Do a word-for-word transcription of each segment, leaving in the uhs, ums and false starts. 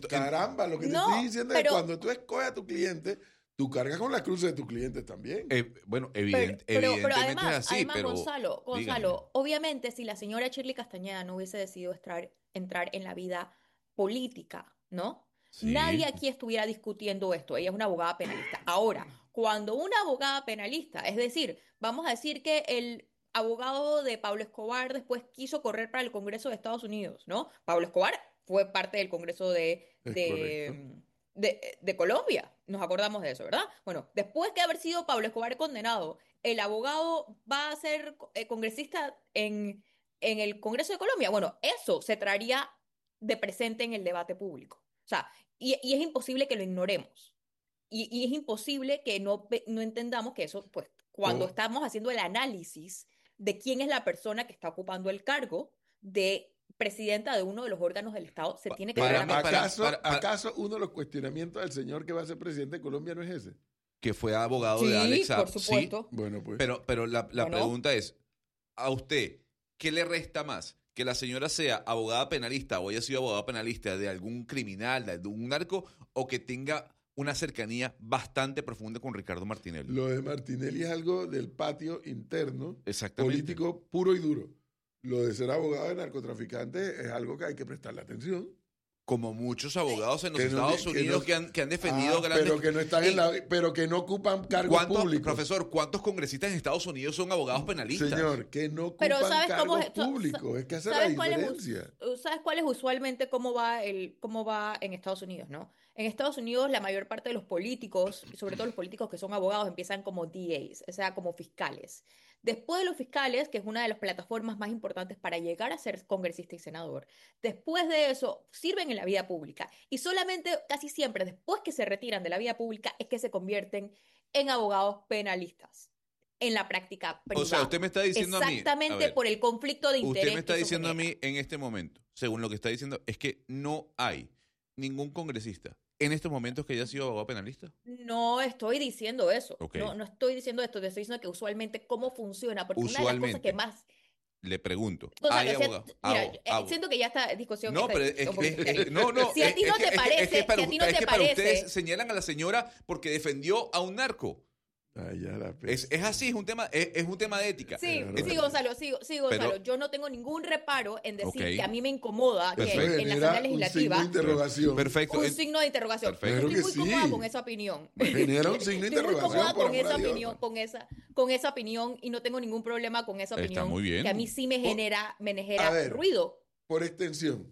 Caramba, lo que te no, estoy diciendo pero, es que cuando tú escoges a tu cliente, tú cargas con las cruces de tus clientes también. Eh, bueno, evident, pero, pero, evidentemente pero además, es así, además pero Gonzalo, Gonzalo, dígame. obviamente si la señora Shirley Castañeda no hubiese decidido entrar, entrar en la vida política, ¿no? Nadie Sí. aquí estuviera discutiendo esto. Ella es una abogada penalista. Ahora, cuando una abogada penalista, es decir, vamos a decir que el abogado de Pablo Escobar después quiso correr para el Congreso de Estados Unidos, ¿no? Pablo Escobar fue parte del Congreso de, Es correcto. de, de, de Colombia. Nos acordamos de eso, ¿verdad? Bueno, después de haber sido Pablo Escobar condenado, el abogado va a ser eh, congresista en, en el Congreso de Colombia. Bueno, eso se traería de presente en el debate público. O sea, y, y es imposible que lo ignoremos. Y, y es imposible que no, no entendamos que eso, pues, cuando Oh. estamos haciendo el análisis de quién es la persona que está ocupando el cargo de presidenta de uno de los órganos del Estado, se Pa- tiene que Pero tener para en mí, cuenta. ¿acaso, para- para- ¿acaso uno de los cuestionamientos del señor que va a ser presidente de Colombia no es ese? que fue abogado de Alex Sí, Saab. por supuesto. Sí, Bueno, pues. pero, pero la, la Bueno. pregunta es, a usted, ¿qué le resta más? ¿Que la señora sea abogada penalista o haya sido abogada penalista de algún criminal, de algún narco, o que tenga una cercanía bastante profunda con Ricardo Martinelli? Lo de Martinelli es algo del patio interno, Exactamente. político puro y duro. Lo de ser abogado de narcotraficante es algo que hay que prestarle atención. Como muchos abogados en los Que no- Estados que Unidos no- que, han, que han defendido Ah, grandes... pero que no están Ey, en la, pero que no ocupan cargos ¿cuántos, públicos. profesor, ¿cuántos congresistas en Estados Unidos son abogados penalistas? Señor, que no Pero ocupan ¿sabes cómo cargos es? sa- públicos. Es que hace la ¿Sabes cuál es, us- diferencia. ¿sabes cuál es usualmente cómo va el, cómo va en Estados Unidos, ¿no? En Estados Unidos la mayor parte de los políticos, y sobre todo los políticos que son abogados, empiezan como D As, o sea, como fiscales. Después de los fiscales, que es una de las plataformas más importantes para llegar a ser congresista y senador, después de eso sirven en la vida pública. Y solamente, casi siempre, después que se retiran de la vida pública, es que se convierten en abogados penalistas en la práctica privada. O sea, usted me está diciendo a mí... a Exactamente ver, por el conflicto de interés. usted me está que eso diciendo a genera. mí en este momento, según lo que está diciendo, es que no hay ningún congresista en estos momentos que haya sido abogado penalista. No estoy diciendo eso. Ok. No, no estoy diciendo esto. Te estoy diciendo que usualmente cómo funciona. Porque una de las Usualmente. cosas que más... Le pregunto, Gonzalo, ¿hay si a- abogados? mira, Abo- eh, abo- siento que ya esta discusión... No, esta pero es, discusión es- porque- es- no, no. Si a es- ti no es te que- es que- parece, es que para, si a ti no es te que para parece... ustedes señalan a la señora porque defendió a un narco. Ay, ya la Es, es así, es un tema, es, es un tema de ética. Sí, Pero- sí, Gonzalo, sí, sí, Gonzalo. Pero- yo no tengo ningún reparo en decir Ok. que a mí me incomoda que Perfecto. Eso en la genera Asamblea un signo Legislativa de interrogación. Perfecto. un En- signo de interrogación. Perfecto. Yo Claro estoy que muy cómoda sí. con esa opinión. Genera un signo de Estoy muy interrogación. cómoda por con amor esa a Dios. opinión, con esa, con esa opinión y no tengo ningún problema con esa Está opinión muy bien. que a mí sí me Por- genera, me A genera ver. ruido. Por extensión,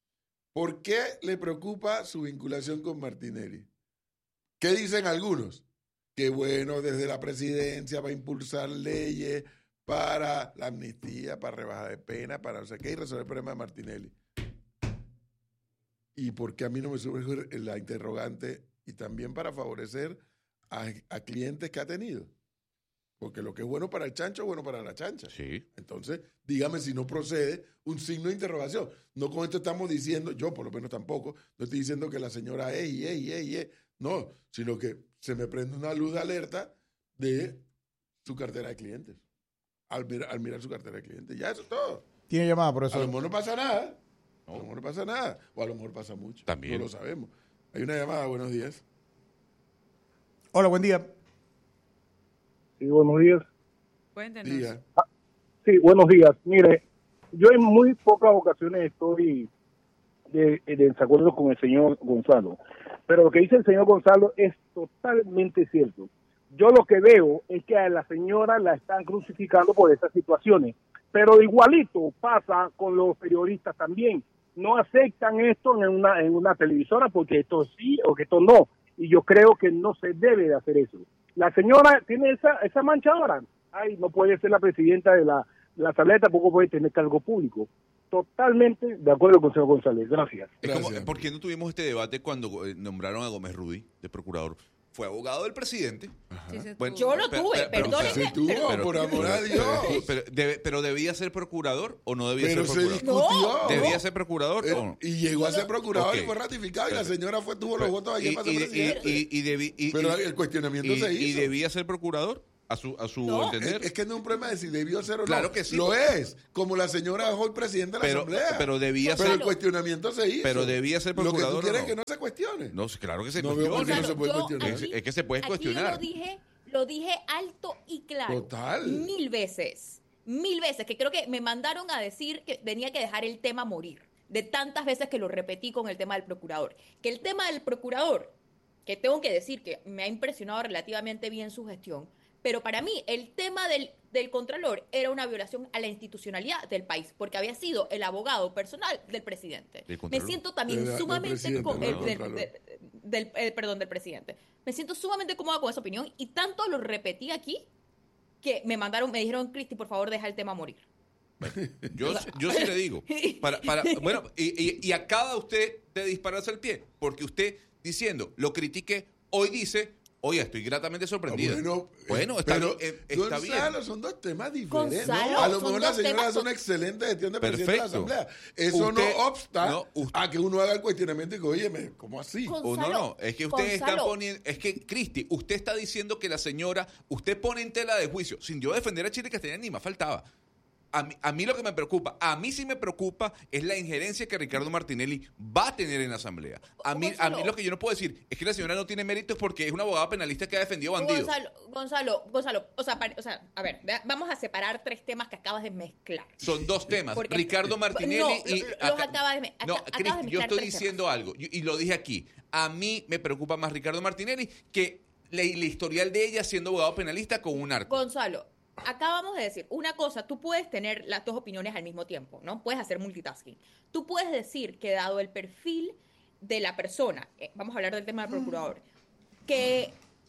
¿por qué le preocupa su vinculación con Martinelli? ¿Qué dicen algunos? Que bueno, desde la presidencia va a impulsar leyes para la amnistía, para rebaja de pena, para no sé qué, y resolver el problema de Martinelli. ¿Y por qué a mí no me surge la interrogante? Y también para favorecer a, a clientes que ha tenido. Porque lo que es bueno para el chancho es bueno para la chancha. Sí. Entonces, dígame si no procede un signo de interrogación. No con esto estamos diciendo, yo por lo menos tampoco, no estoy diciendo que la señora es y es y es y es. No, sino que se me prende una luz de alerta de su cartera de clientes. Al, mirar, al mirar su cartera de clientes. Ya, eso es todo. Tiene llamada, A lo profesor. mejor no pasa nada. A lo mejor no pasa nada. O a lo mejor pasa mucho. También. No lo sabemos. Hay una llamada, buenos días. Hola, buen día. Sí, buenos días. Cuéntenos. Diga. Sí, buenos días. Mire, yo en muy pocas ocasiones estoy de, de desacuerdo con el señor Gonzalo, pero lo que dice el señor Gonzalo es totalmente cierto. Yo lo que veo es que a la señora la están crucificando por esas situaciones, pero igualito pasa con los periodistas también. No aceptan esto en una en una televisora porque esto sí o que esto no, y yo creo que no se debe de hacer eso. La señora tiene esa esa mancha ahora. Ay, no puede ser la presidenta de la, de la Asamblea, tampoco puede tener cargo público. Totalmente de acuerdo con el señor González. Gracias. Es como, Gracias. ¿por qué no tuvimos este debate cuando eh, nombraron a Gómez Rudy de procurador? Fue abogado del presidente. Sí, se Bueno, tuvo. Yo lo pero- tuve, pero- pero- perdóneme. Se tuvo, pero- por amor a Dios. Pero, debe- pero debía ser procurador o no debía Pero ser se procurador. discutió. No, ¿Debía ser procurador Eh, o no? y llegó a ser procurador Ok. y fue ratificado y la señora fue tuvo los votos Y, ayer para ser y- presidente. y- y- y debi- y- Pero y- el cuestionamiento y- se ¿Y hizo. debía ser procurador? a su, a su No. entender. Es, es que no es un problema de si debió ser o Claro no. que sí. Lo es. Como la señora hoy presidenta de la pero, Asamblea. pero debía Pero ser. el cuestionamiento se hizo. Pero debía ser Lo que procurador, tú quieres ¿o no? es que no se cuestione. No, claro que se No veo por qué cuestiona. no se puede yo cuestionar. Es, aquí- es que se puede aquí cuestionar. yo lo dije, lo dije alto y claro. Total. Mil veces. Mil veces. Que creo que me mandaron a decir que tenía que dejar el tema morir. De tantas veces que lo repetí con el tema del procurador. Que el tema del procurador, que tengo que decir que me ha impresionado relativamente bien su gestión, pero para mí el tema del, del Contralor era una violación a la institucionalidad del país, porque había sido el abogado personal del presidente. ¿Del Me Contralor? siento también De la- del sumamente presidente, co- no el- del del, Contralor. de- del- eh, perdón, del presidente. Me siento sumamente cómoda con esa opinión y tanto lo repetí aquí que me mandaron, me dijeron, Cristi, por favor, deja el tema morir. Yo, yo sí le digo. Para, para, bueno, y, y, y acaba usted de dispararse al pie, porque usted diciendo, lo critique, hoy dice, oye, estoy gratamente sorprendido. Ah, Bueno, Bueno, eh, está, pero, bien, eh, está Gonzalo, bien. son dos temas diferentes. Gonzalo, a lo son mejor la dos señora temas hace una to- excelente gestión de presidente de la Perfecto. Asamblea. Eso Usted- no obsta no, usted- a que uno haga el cuestionamiento y que, oye, ¿cómo así? Con- O no, Gonzalo, no, es que usted está Gonzalo. poniendo, es que, Cristi, usted está diciendo que la señora, usted pone en tela de juicio, sin yo defender a Chile Castellana ni más faltaba. A mí, a mí lo que me preocupa, a mí sí me preocupa es la injerencia que Ricardo Martinelli va a tener en la Asamblea. A mí, a mí Gonzalo. lo que yo no puedo decir es que la señora no tiene méritos porque es una abogada penalista que ha defendido bandidos. Gonzalo, Gonzalo, Gonzalo, o sea, pare- o sea, a ver, vea- vamos a separar tres temas que acabas de mezclar. Son dos temas, Porque- Ricardo Martinelli No, y... lo- los acaba de me- no, aca- acabas de Cristi, yo mezclar estoy tres diciendo algo, y, y lo dije aquí. A mí me preocupa más Ricardo Martinelli que la, la historial de ella siendo abogado penalista con un arco. Gonzalo, acabamos de decir una cosa, tú puedes tener las dos opiniones al mismo tiempo, ¿no? Puedes hacer multitasking. Tú puedes decir que dado el perfil de la persona, eh, vamos a hablar del tema del procurador, que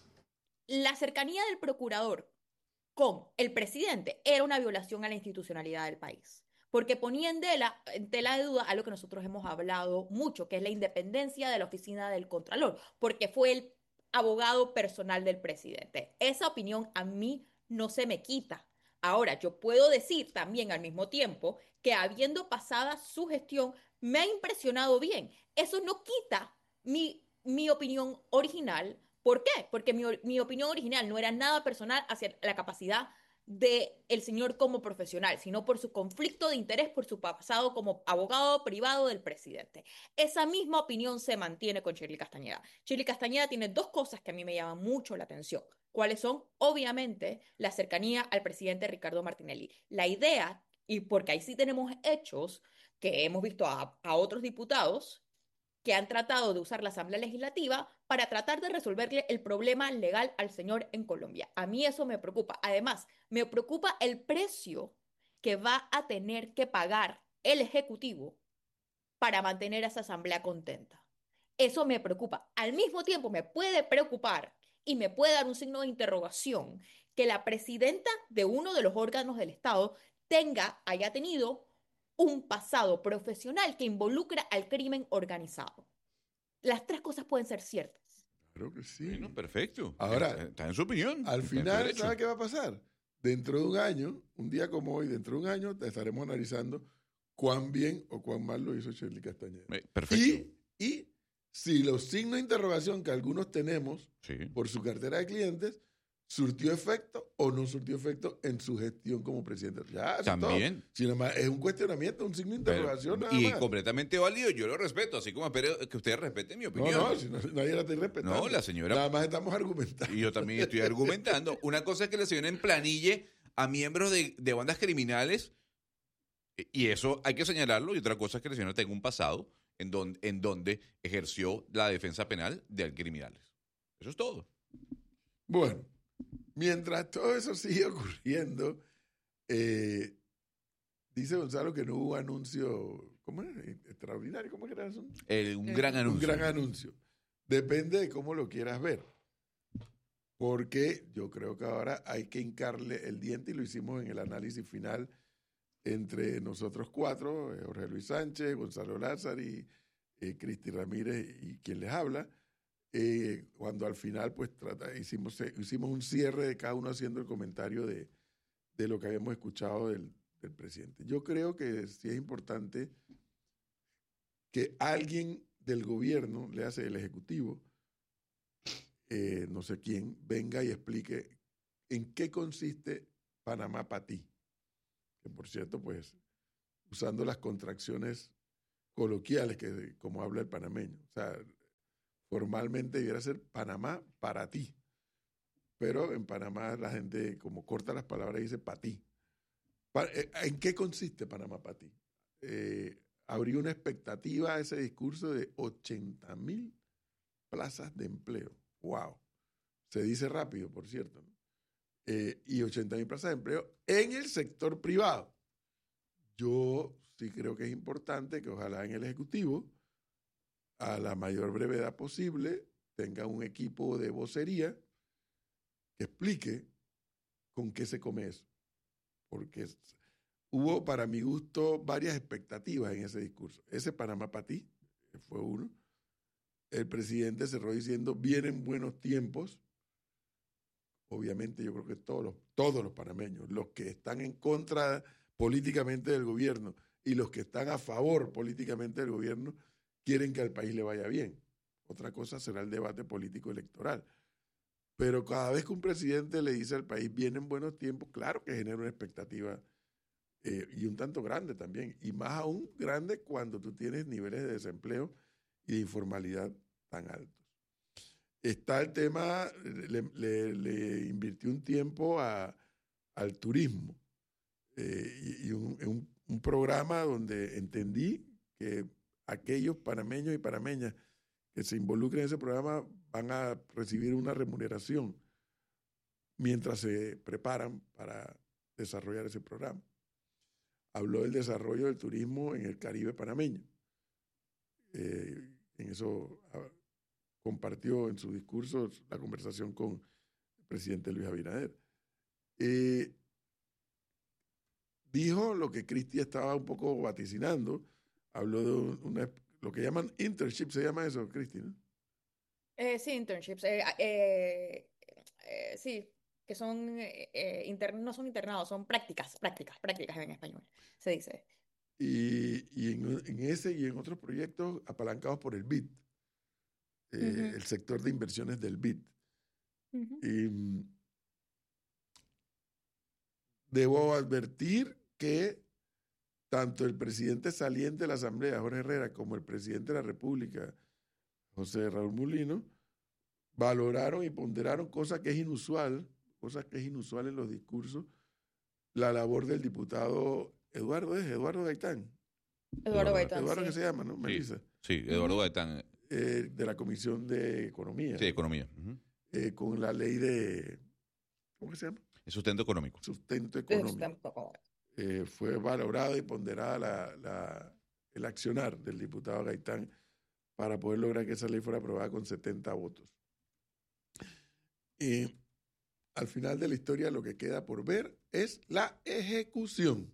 la cercanía del procurador con el presidente era una violación a la institucionalidad del país. Porque ponía en tela, en tela de duda algo que nosotros hemos hablado mucho, que es la independencia de la oficina del Contralor, porque fue el abogado personal del presidente. Esa opinión a mí no se me quita. Ahora, yo puedo decir también al mismo tiempo que habiendo pasada su gestión, me ha impresionado bien. Eso no quita mi, mi opinión original. ¿Por qué? Porque mi, mi opinión original no era nada personal hacia la capacidad del señor como profesional, sino por su conflicto de interés, por su pasado como abogado privado del presidente. Esa misma opinión se mantiene con Shirley Castañeda. Shirley Castañeda tiene dos cosas que a mí me llaman mucho la atención. ¿Cuáles son? Obviamente, la cercanía al presidente Ricardo Martinelli. La idea, y porque ahí sí tenemos hechos que hemos visto a, a otros diputados que han tratado de usar la Asamblea Legislativa para tratar de resolverle el problema legal al señor en Colombia. A mí eso me preocupa. Además, me preocupa el precio que va a tener que pagar el Ejecutivo para mantener a esa Asamblea contenta. Eso me preocupa. Al mismo tiempo, me puede preocupar y me puede dar un signo de interrogación que la presidenta de uno de los órganos del Estado tenga, haya tenido un pasado profesional que involucra al crimen organizado. Las tres cosas pueden ser ciertas. Claro que sí. Bueno, perfecto. Ahora, está, está en su opinión. Al está en su final, derecho. ¿sabe qué va a pasar? Dentro de un año, un día como hoy, dentro de un año, te estaremos analizando cuán bien o cuán mal lo hizo Shirley Castañeda. Eh, Perfecto. Y, y si los signos de interrogación que algunos tenemos Sí. por su cartera de clientes surtió efecto o no surtió efecto en su gestión como presidente. Ya, eso es También. todo. Si nada más es un cuestionamiento, un signo de Pero- interrogación. nada y más. completamente válido, yo lo respeto, así como espero que ustedes respeten mi No, opinión. no, si no, nadie la está respetando. No, la señora- Nada más estamos argumentando. Y yo también estoy argumentando. Una cosa es que le señora emplanille a miembros de, de bandas criminales, y eso hay que señalarlo, y otra cosa es que la señora tenga un pasado en donde, en donde ejerció la defensa penal de criminales. Eso es todo. Bueno, mientras todo eso sigue ocurriendo, eh, dice Gonzalo que no hubo anuncio, ¿cómo era? Extraordinario, ¿cómo era eso? Eh, un Eh, gran Un anuncio. gran anuncio. Depende de cómo lo quieras ver. Porque yo creo que ahora hay que hincarle el diente y lo hicimos en el análisis final entre nosotros cuatro, eh, Jorge Luis Sánchez, Gonzalo Lázari, eh, Cristi Ramírez y quien les habla. Eh, cuando al final pues trata, hicimos, hicimos un cierre de cada uno haciendo el comentario de, de lo que habíamos escuchado del, del presidente. Yo creo que sí es importante que alguien del gobierno, le hace el Ejecutivo, eh, no sé quién, venga y explique ¿en qué consiste Panamá para ti? Que por cierto, pues, usando las contracciones coloquiales, que como habla el panameño. O sea, formalmente debiera ser Panamá para ti. Pero en Panamá la gente, como corta las palabras, dice para ti. ¿En qué consiste Panamá para ti? Eh, habría una expectativa a ese discurso de ochenta mil plazas de empleo. ¡Wow! Se dice rápido, por cierto, ¿no? Eh, y ochenta mil plazas de empleo en el sector privado. Yo sí creo que es importante que ojalá en el Ejecutivo, a la mayor brevedad posible, tenga un equipo de vocería que explique con qué se come eso. Porque hubo, para mi gusto, varias expectativas en ese discurso. Ese Panamá para ti fue uno. El presidente cerró diciendo, vienen buenos tiempos. Obviamente yo creo que todos los, todos los panameños, los que están en contra políticamente del gobierno y los que están a favor políticamente del gobierno, quieren que al país le vaya bien. Otra cosa será el debate político electoral. Pero cada vez que un presidente le dice al país, vienen buenos tiempos, claro que genera una expectativa eh, y un tanto grande también. Y más aún grande cuando tú tienes niveles de desempleo y de informalidad tan altos. Está el tema, le, le, le invirtió un tiempo a, al turismo eh, y, y un, un, un programa donde entendí que aquellos panameños y panameñas que se involucren en ese programa van a recibir una remuneración mientras se preparan para desarrollar ese programa. Habló del desarrollo del turismo en el Caribe panameño. Eh, en eso a, compartió en su discurso la conversación con el presidente Luis Abinader. Eh, dijo lo que Cristi estaba un poco vaticinando, habló de una, lo que llaman internship, se llama eso, Cristi, ¿no? Eh, sí, internships. Eh, eh, eh, sí, que son, eh, eh, inter- no son internados, son prácticas, prácticas, prácticas en español, se dice. Y, y en, en ese y en otros proyectos apalancados por el B I D, eh, Ujú. el sector de inversiones del B I D. Ujú. Y mm, debo advertir que tanto el presidente saliente de la Asamblea, Jorge Herrera, como el presidente de la República, José Raúl Mulino, valoraron y ponderaron, cosa que es inusual, cosa que es inusual en los discursos, la labor del diputado Eduardo, ¿es? Eduardo Gaitán. Eduardo Gaitán, Eduardo sí. que se llama, ¿no? Sí, Melissa. sí, Eduardo Gaitán, Eh, de la Comisión de Economía. sí, economía. Uh-huh. Eh, con la ley de, ¿cómo que se llama? El sustento económico. Sustento Es económico. tampoco- Eh, fue valorada y ponderada la, la, el accionar del diputado Gaitán para poder lograr que esa ley fuera aprobada con setenta votos. Y al final de la historia lo que queda por ver es la ejecución.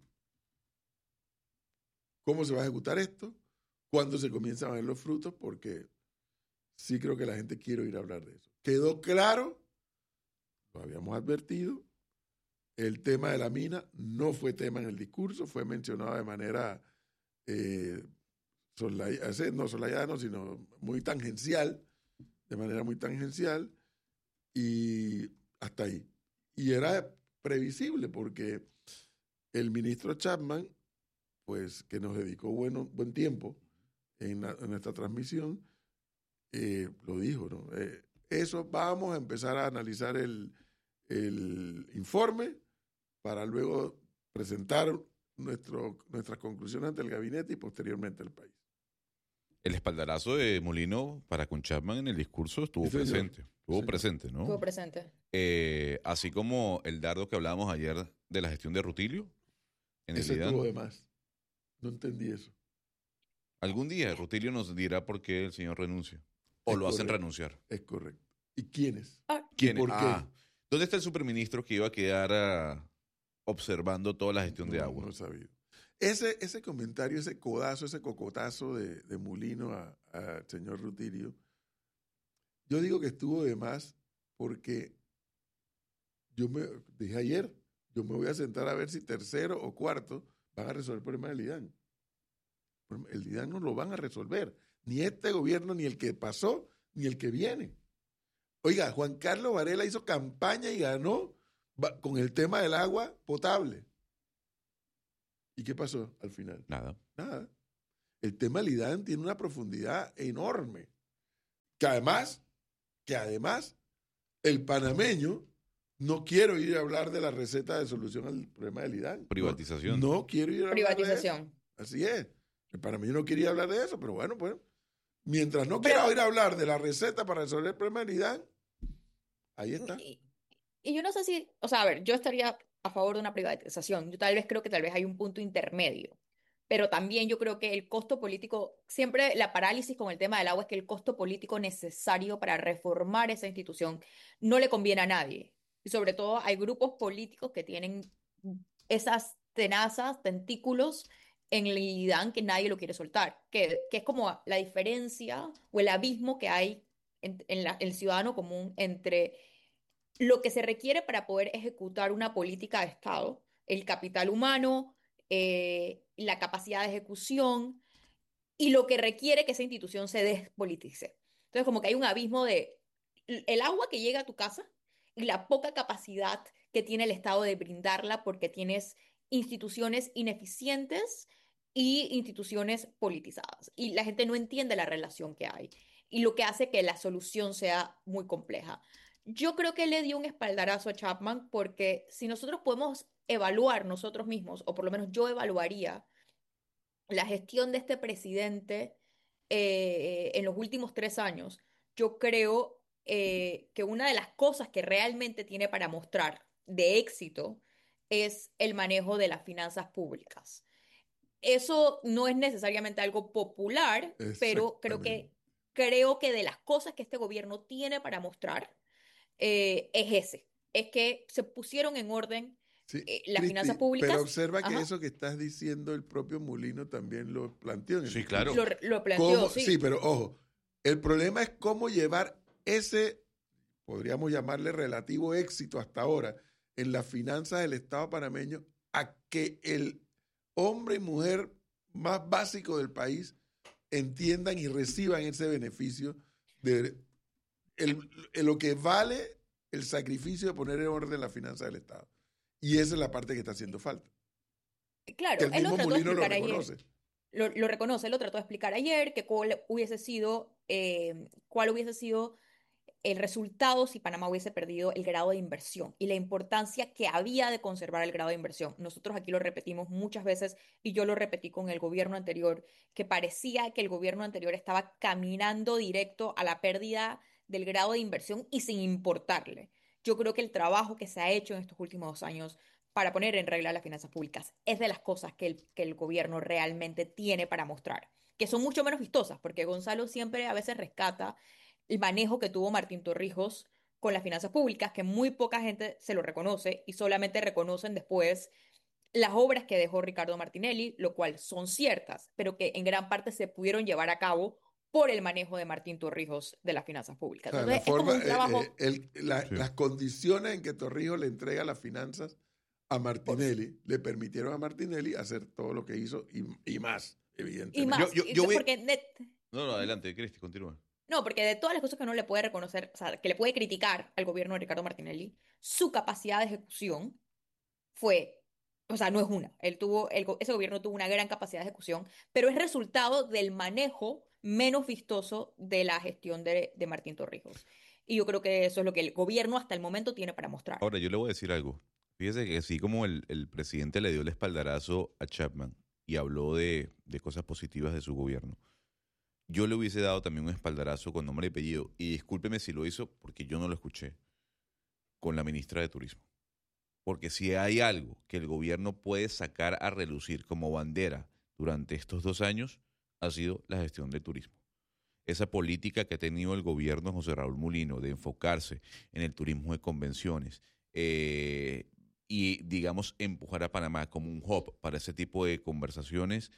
¿Cómo se va a ejecutar esto? ¿Cuándo se comienzan a ver los frutos? Porque sí creo que la gente quiere oír hablar de eso. ¿Quedó claro? Lo habíamos advertido. El tema de la mina no fue tema en el discurso, fue mencionado de manera, eh, solaya, no solayada, no, sino muy tangencial, de manera muy tangencial, y hasta ahí. Y era previsible porque el ministro Chapman, pues que nos dedicó bueno, buen tiempo en, la, en esta transmisión, eh, lo dijo, ¿no? Eh, eso vamos a empezar a analizar el, el informe para luego presentar nuestro, nuestras conclusiones ante el gabinete y posteriormente al país. El espaldarazo de Molino para con Chapman en el discurso estuvo Sí, señor. presente. Estuvo Sí, presente, ¿no? Estuvo presente. Eh, así como el dardo que hablábamos ayer de la gestión de Rutilio en el Ese IDAN. estuvo de más. No entendí eso. Algún día Rutilio nos dirá por qué el señor renuncia. O Es lo hacen correcto. renunciar. Es correcto. ¿Y quiénes? Ah, ¿Quién? ¿Por qué? Ah, ¿dónde está el superministro que iba a quedar ah, observando toda la gestión de No, agua? no he sabido. Ese, ese comentario, ese codazo, ese cocotazo de, de Mulino al señor Rutilio, yo digo que estuvo de más porque yo me dije ayer, yo me voy a sentar a ver si tercero o cuarto van a resolver el problema del IDAN. El IDAN no lo van a resolver, ni este gobierno, ni el que pasó, ni el que viene. Oiga, Juan Carlos Varela hizo campaña y ganó va- con el tema del agua potable. ¿Y qué pasó al final? Nada. Nada. El tema del IDAN tiene una profundidad enorme. Que además, que además, el panameño no quiero ir a hablar de la receta de solución al problema del IDAN. Privatización. No, no quiero ir a hablar de eso. Privatización. Así es. El panameño no quería hablar de eso, pero bueno, pues, mientras no Pero- quiera oír hablar de la receta para resolver el problema del IDAN, ahí está. Y, y yo no sé si, o sea, a ver, yo estaría a favor de una privatización. Yo tal vez creo que tal vez hay un punto intermedio. Pero también yo creo que el costo político, siempre la parálisis con el tema del agua es que el costo político necesario para reformar esa institución no le conviene a nadie. Y sobre todo hay grupos políticos que tienen esas tenazas, tentáculos en el IDAN que nadie lo quiere soltar, que, que es como la diferencia o el abismo que hay en, en la- el ciudadano común entre lo que se requiere para poder ejecutar una política de Estado, el capital humano, eh, la capacidad de ejecución y lo que requiere que esa institución se despolitice. Entonces, como que hay un abismo de el agua que llega a tu casa y la poca capacidad que tiene el Estado de brindarla porque tienes instituciones ineficientes y instituciones politizadas. Y la gente no entiende la relación que hay y lo que hace que la solución sea muy compleja. Yo creo que le dio un espaldarazo a Chapman porque si nosotros podemos evaluar nosotros mismos, o por lo menos yo evaluaría la gestión de este presidente eh, en los últimos tres años, yo creo eh, que una de las cosas que realmente tiene para mostrar de éxito es el manejo de las finanzas públicas. Eso no es necesariamente algo popular, pero creo Exactamente. que, creo que de las cosas que este gobierno tiene para mostrar eh, es ese, es que se pusieron en orden Sí, eh, las Cristi, finanzas pero públicas. observa que Ajá, eso que estás diciendo, el propio Mulino también lo planteó en el Sí, discurso. claro. lo, lo planteó, ¿Cómo? sí. Sí, pero ojo, el problema es cómo llevar ese, podríamos llamarle relativo éxito hasta ahora, en las finanzas del Estado panameño, a que el hombre y mujer más básico del país entiendan y reciban ese beneficio de el- el- lo que vale el sacrificio de poner en orden la finanza del Estado. Y esa es la parte que está haciendo falta. Que Claro, el él lo mismo trató de Mulino lo explicar ayer. reconoce. Lo, lo reconoce, él lo trató de explicar ayer, que cuál hubiese sido, eh, cuál hubiese sido el resultado si Panamá hubiese perdido el grado de inversión y la importancia que había de conservar el grado de inversión. Nosotros aquí lo repetimos muchas veces y yo lo repetí con el gobierno anterior, que parecía que el gobierno anterior estaba caminando directo a la pérdida del grado de inversión y sin importarle. Yo creo que el trabajo que se ha hecho en estos últimos dos años para poner en regla las finanzas públicas es de las cosas que el, que el gobierno realmente tiene para mostrar, que son mucho menos vistosas, porque Gonzalo siempre a veces rescata el manejo que tuvo Martín Torrijos con las finanzas públicas, que muy poca gente se lo reconoce y solamente reconocen después las obras que dejó Ricardo Martinelli, lo cual son ciertas, pero que en gran parte se pudieron llevar a cabo por el manejo de Martín Torrijos de las finanzas O públicas. sea, la Entonces, es como forma, un eh, trabajo, eh, el- la- Sí. las condiciones en que Torrijos le entrega las finanzas a Martinelli le permitieron a Martinelli hacer todo lo que hizo y, y más, evidentemente. y más, Yo- yo- y yo voy- porque net- No, no, adelante, Cristi, continúa. no, porque de todas las cosas que uno le puede reconocer, o sea, que le puede criticar al gobierno de Ricardo Martinelli, su capacidad de ejecución fue, o sea, no es una. Él tuvo, el go- ese gobierno tuvo una gran capacidad de ejecución, pero es resultado del manejo menos vistoso de la gestión de, de Martín Torrijos. Y yo creo que eso es lo que el gobierno hasta el momento tiene para mostrar. Ahora, yo le voy a decir algo. Fíjese que así como el, el presidente le dio el espaldarazo a Chapman y habló de, de cosas positivas de su gobierno, yo le hubiese dado también un espaldarazo con nombre y apellido, y discúlpeme si lo hizo porque yo no lo escuché, con la ministra de Turismo. Porque si hay algo que el gobierno puede sacar a relucir como bandera durante estos dos años, ha sido la gestión del turismo. Esa política que ha tenido el gobierno de José Raúl Mulino de enfocarse en el turismo de convenciones eh, y, digamos, empujar a Panamá como un hub para ese tipo de conversaciones,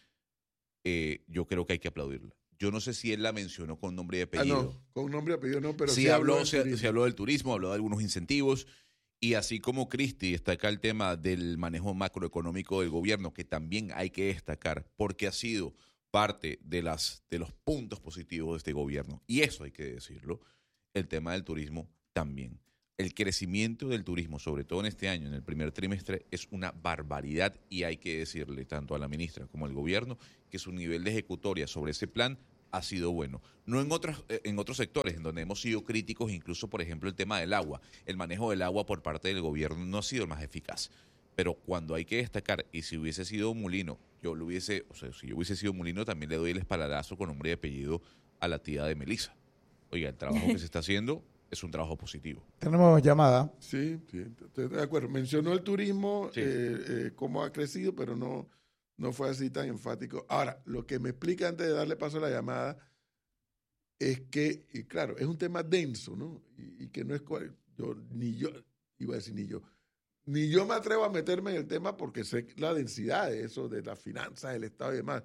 eh, yo creo que hay que aplaudirla. Yo no sé si él la mencionó con nombre y Ah, apellido. no, con nombre y apellido no, pero sí, sí habló habló, del se, turismo. se habló del turismo, habló de algunos incentivos. Y así como Cristi destaca el tema del manejo macroeconómico del gobierno, que también hay que destacar porque ha sido parte de, las, de los puntos positivos de este gobierno. Y eso hay que decirlo. El tema del turismo también. el crecimiento del turismo, sobre todo en este año, en el primer trimestre, es una barbaridad y hay que decirle tanto a la ministra como al gobierno que su nivel de ejecutoria sobre ese plan ha sido bueno. No en otros, eh, en otros sectores en donde hemos sido críticos, incluso por ejemplo el tema del agua. El manejo del agua por parte del gobierno no ha sido el más eficaz. Pero cuando hay que destacar, y si hubiese sido Mulino, yo lo hubiese, o sea, si yo hubiese sido Mulino, también le doy el espaldarazo con nombre y apellido a la tía de Melissa. Oiga, el trabajo que se está haciendo es un trabajo positivo. Tenemos llamada. Sí, sí, estoy de acuerdo. Mencionó el turismo, Sí. eh, eh, cómo ha crecido, pero no, no fue así tan enfático. Ahora, lo que me explica antes de darle paso a la llamada es que, y claro, es un tema denso, ¿no? Y, y que no es cual, yo, ni yo, iba a decir ni yo, ni yo me atrevo a meterme en el tema porque sé la densidad de eso, de las finanzas, del Estado y demás.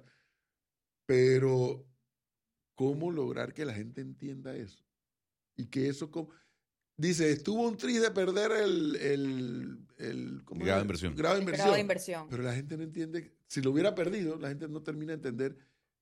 Pero, ¿cómo lograr que la gente entienda eso? Y que eso, como, dice, estuvo un tris de perder el, el, el, ¿cómo Grado es? de inversión. grado de El inversión. grado de inversión. Pero la gente no entiende, si lo hubiera perdido, la gente no termina de entender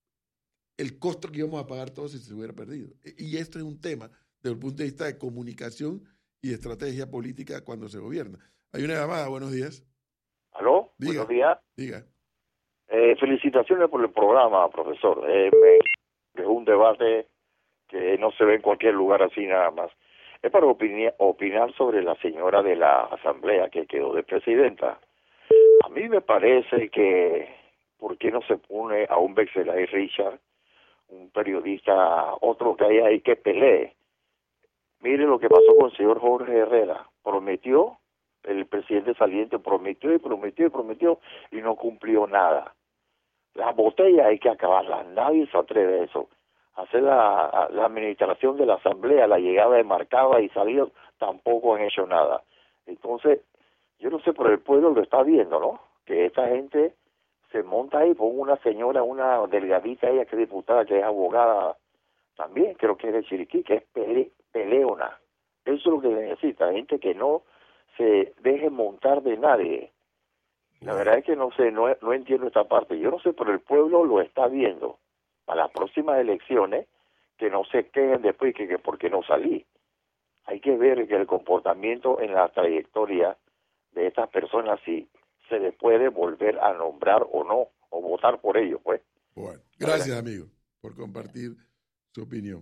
el costo que íbamos a pagar todos si se hubiera perdido. Y esto es un tema desde el punto de vista de comunicación y estrategia política cuando se gobierna. Hay una llamada, buenos días. ¿Aló? Diga. Buenos días. Diga. Eh, felicitaciones por el programa, profesor. Eh, me- es un debate que no se ve en cualquier lugar así nada más. Es para opini- opinar sobre la señora de la asamblea que quedó de presidenta. A mí me parece que, ¿por qué no se pone a un Bexelay Richard, un periodista, otro que haya ahí que pelee? Mire lo que pasó con el señor Jorge Herrera. Prometió, el presidente saliente prometió y prometió y prometió y no cumplió nada. Las botellas hay que acabarlas, nadie se atreve a eso. Hacer la, la administración de la asamblea, la llegada de marcada y salida, tampoco han hecho nada. Entonces, yo no sé, pero el pueblo lo está viendo, ¿no? Que esta gente se monta ahí con una señora, una delgadita, ella que es diputada, que es abogada también, creo que es de Chiriquí, que es pele, peleona. Eso es lo que necesita, gente que no se deje montar de nadie. La verdad es que no sé, no, no entiendo esta parte. Yo no sé, pero el pueblo lo está viendo. Para las próximas elecciones, que no se queden después que, que por qué no salí. Hay que ver que el comportamiento en la trayectoria de estas personas, si se les puede volver a nombrar o no, o votar por ellos, pues. Bueno, gracias, amigo, por compartir su opinión.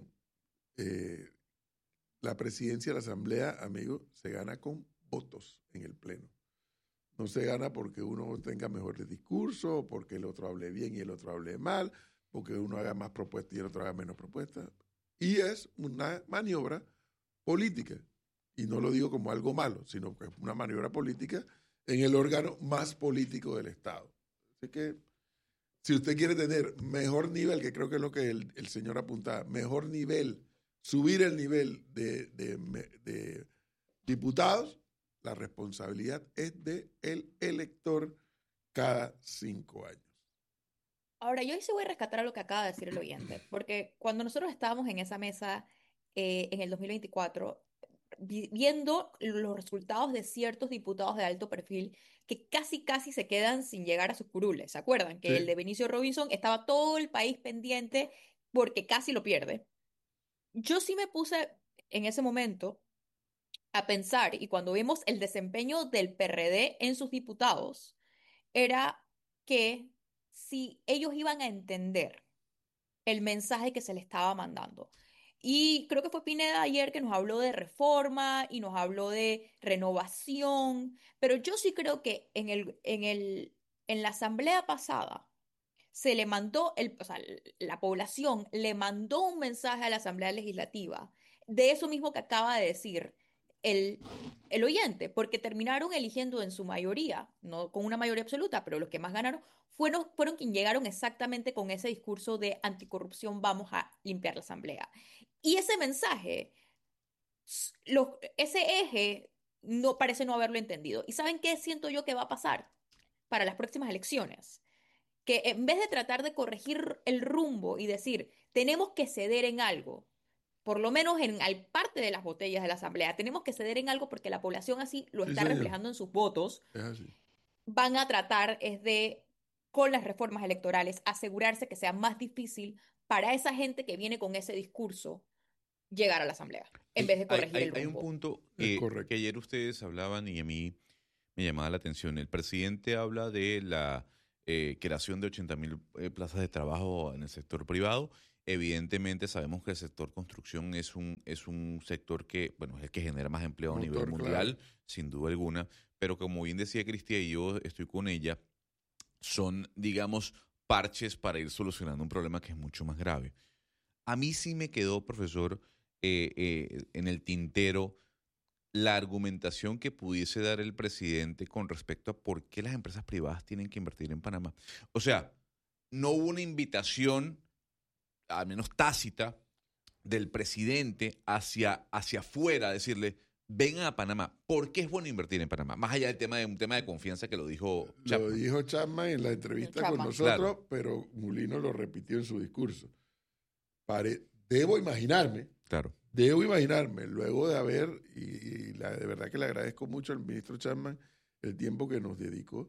Eh, la presidencia de la Asamblea, amigo, se gana con votos en el Pleno. No se gana porque uno tenga mejores discursos, porque el otro hable bien y el otro hable mal, porque uno haga más propuestas y el otro haga menos propuestas. Y es una maniobra política. Y no lo digo como algo malo, sino que es una maniobra política en el órgano más político del Estado. Así que, si usted quiere tener mejor nivel, que creo que es lo que el, el señor apuntaba, mejor nivel, subir el nivel de, de, de diputados, la responsabilidad es del elector cada cinco años. Ahora, yo ahí sí voy a rescatar a lo que acaba de decir el oyente, porque cuando nosotros estábamos en esa mesa eh, en el dos mil veinticuatro, vi- viendo los resultados de ciertos diputados de alto perfil que casi casi se quedan sin llegar a sus curules, ¿se acuerdan? Que Sí. el de Benicio Robinson estaba todo el país pendiente porque casi lo pierde. Yo sí me puse en ese momento a pensar, y cuando vimos el desempeño del P R D en sus diputados, era que si ellos iban a entender el mensaje que se le estaba mandando. Y creo que fue Pineda ayer que nos habló de reforma y nos habló de renovación, pero yo sí creo que en el, en el, en la asamblea pasada se le mandó, el, o sea, la población le mandó un mensaje a la Asamblea Legislativa de eso mismo que acaba de decir el, el oyente, porque terminaron eligiendo en su mayoría, no con una mayoría absoluta, pero los que más ganaron fueron, fueron quienes llegaron exactamente con ese discurso de anticorrupción, vamos a limpiar la Asamblea. Y ese mensaje, s- los, ese eje, no parece no haberlo entendido. ¿Y saben qué siento yo que va a pasar para las próximas elecciones? Que en vez de tratar de corregir el rumbo y decir, tenemos que ceder en algo, por lo menos en al parte de las botellas de la Asamblea, tenemos que ceder en algo porque la población así lo Sí, está señor. reflejando en sus votos, Es así. van a tratar es de, con las reformas electorales, asegurarse que sea más difícil para esa gente que viene con ese discurso llegar a la Asamblea, en Hay- vez de hay- corregir hay, el hay un rumbo. punto Es eh, correcto. que ayer ustedes hablaban y a mí me llamaba la atención. El presidente habla de la eh, creación de ochenta mil eh, plazas de trabajo en el sector privado. Evidentemente sabemos que el sector construcción es un, es un sector que, bueno, es el que genera más empleo a nivel Motor, mundial, claro. sin duda alguna, pero como bien decía Cristian y yo estoy con ella, son, digamos, parches para ir solucionando un problema que es mucho más grave. A mí sí me quedó, profesor, eh, eh, en el tintero la argumentación que pudiese dar el presidente con respecto a por qué las empresas privadas tienen que invertir en Panamá. O sea, no hubo una invitación, al menos tácita, del presidente hacia, hacia afuera, a decirle, vengan a Panamá. ¿Por qué es bueno invertir en Panamá? Más allá del tema de un tema de confianza que lo dijo Lo Chapman. dijo Chapman en la entrevista con Chapman. nosotros, Claro. pero Mulino lo repitió en su discurso. Pare- debo imaginarme, Claro. debo imaginarme, luego de haber, y, y la, de verdad que le agradezco mucho al ministro Chapman el tiempo que nos dedicó,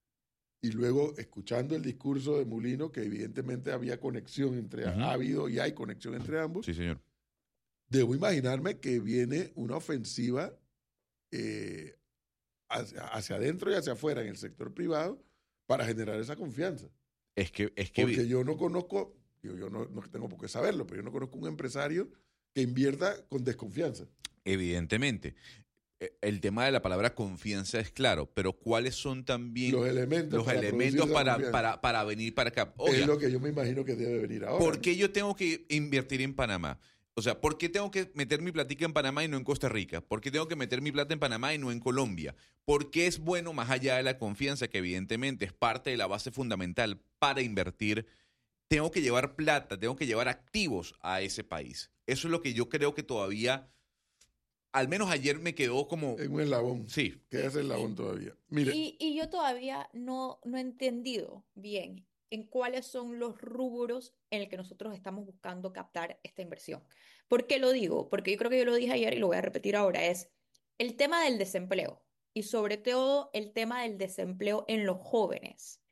y luego escuchando el discurso de Mulino, que evidentemente había conexión entre, Ujú. ha habido y hay conexión entre ambos, Sí, señor. debo imaginarme que viene una ofensiva eh, hacia, hacia adentro y hacia afuera en el sector privado para generar esa confianza. Es que, es que Porque yo no conozco, yo, yo no, no tengo por qué saberlo, pero yo no conozco un empresario que invierta con desconfianza. evidentemente, eh, el tema de la palabra confianza es claro, pero ¿cuáles son también Los elementos los para elementos producir esa para, confianza. para, para venir para acá? Es Oiga, lo que yo me imagino que debe venir ahora. ¿por ¿no? qué yo tengo que invertir en Panamá? O sea, ¿por qué tengo que meter mi platica en Panamá y no en Costa Rica? ¿Por qué tengo que meter mi plata en Panamá y no en Colombia? ¿Por qué es bueno, más allá de la confianza, que evidentemente es parte de la base fundamental para invertir, tengo que llevar plata, tengo que llevar activos a ese país? Eso es lo que yo creo que todavía, al menos ayer me quedó como... En un eslabón. Sí, Queda ese eslabón todavía. Mire, Y, y yo todavía no, no he entendido bien en cuáles son los rubros en el que nosotros estamos buscando captar esta inversión. ¿Por qué lo digo? Porque yo creo que yo lo dije ayer y lo voy a repetir ahora, es el tema del desempleo y sobre todo el tema del desempleo en los jóvenes.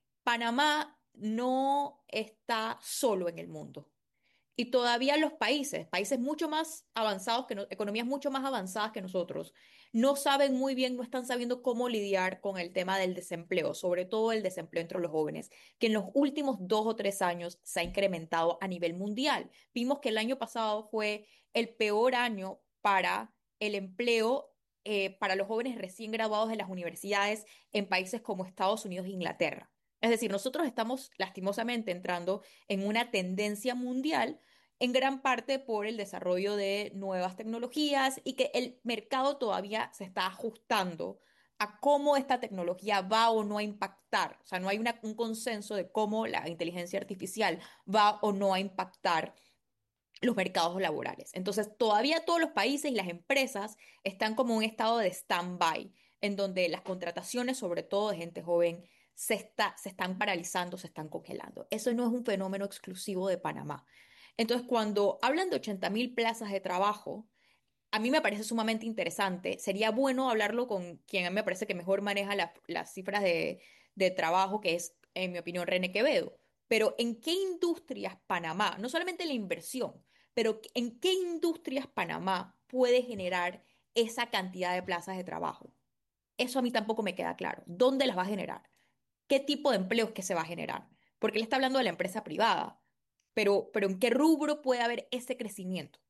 Panamá no está solo en el mundo. Y todavía los países, países mucho más avanzados que no- economías mucho más avanzadas que nosotros, no saben muy bien, no están sabiendo cómo lidiar con el tema del desempleo, sobre todo el desempleo entre los jóvenes, que en los últimos dos o tres años se ha incrementado a nivel mundial. Vimos que el año pasado fue el peor año para el empleo eh, para los jóvenes recién graduados de las universidades en países como Estados Unidos e Inglaterra. Es decir, nosotros estamos lastimosamente entrando en una tendencia mundial en gran parte por el desarrollo de nuevas tecnologías y que el mercado todavía se está ajustando a cómo esta tecnología va o no a impactar. O sea, no hay una- un consenso de cómo la inteligencia artificial va o no a impactar los mercados laborales. Entonces, todavía todos los países y las empresas están como en un estado de stand-by, en donde las contrataciones, sobre todo de gente joven, se está, se están paralizando, se están congelando. Eso no es un fenómeno exclusivo de Panamá. Entonces, cuando hablan de ochenta mil plazas de trabajo, a mí me parece sumamente interesante. Sería bueno hablarlo con quien a mí me parece que mejor maneja la- las cifras de, de trabajo, que es, en mi opinión, René Quevedo. Pero ¿en qué industrias Panamá, no solamente la inversión, pero en qué industrias Panamá puede generar esa cantidad de plazas de trabajo? Eso a mí tampoco me queda claro. ¿Dónde las va a generar? ¿Qué tipo de empleos que se va a generar? Porque él está hablando de la empresa privada, pero, pero ¿en qué rubro puede haber ese crecimiento?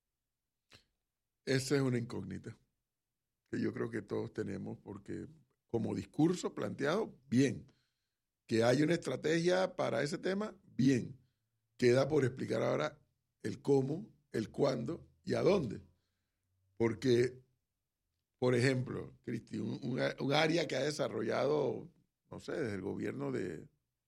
esa es una incógnita que yo creo que todos tenemos porque como discurso planteado, bien. Que hay una estrategia para ese tema, bien. Queda por explicar ahora el cómo, el cuándo y a dónde. Porque, por ejemplo, Cristi, un, un, un área que ha desarrollado, no sé, desde el gobierno de,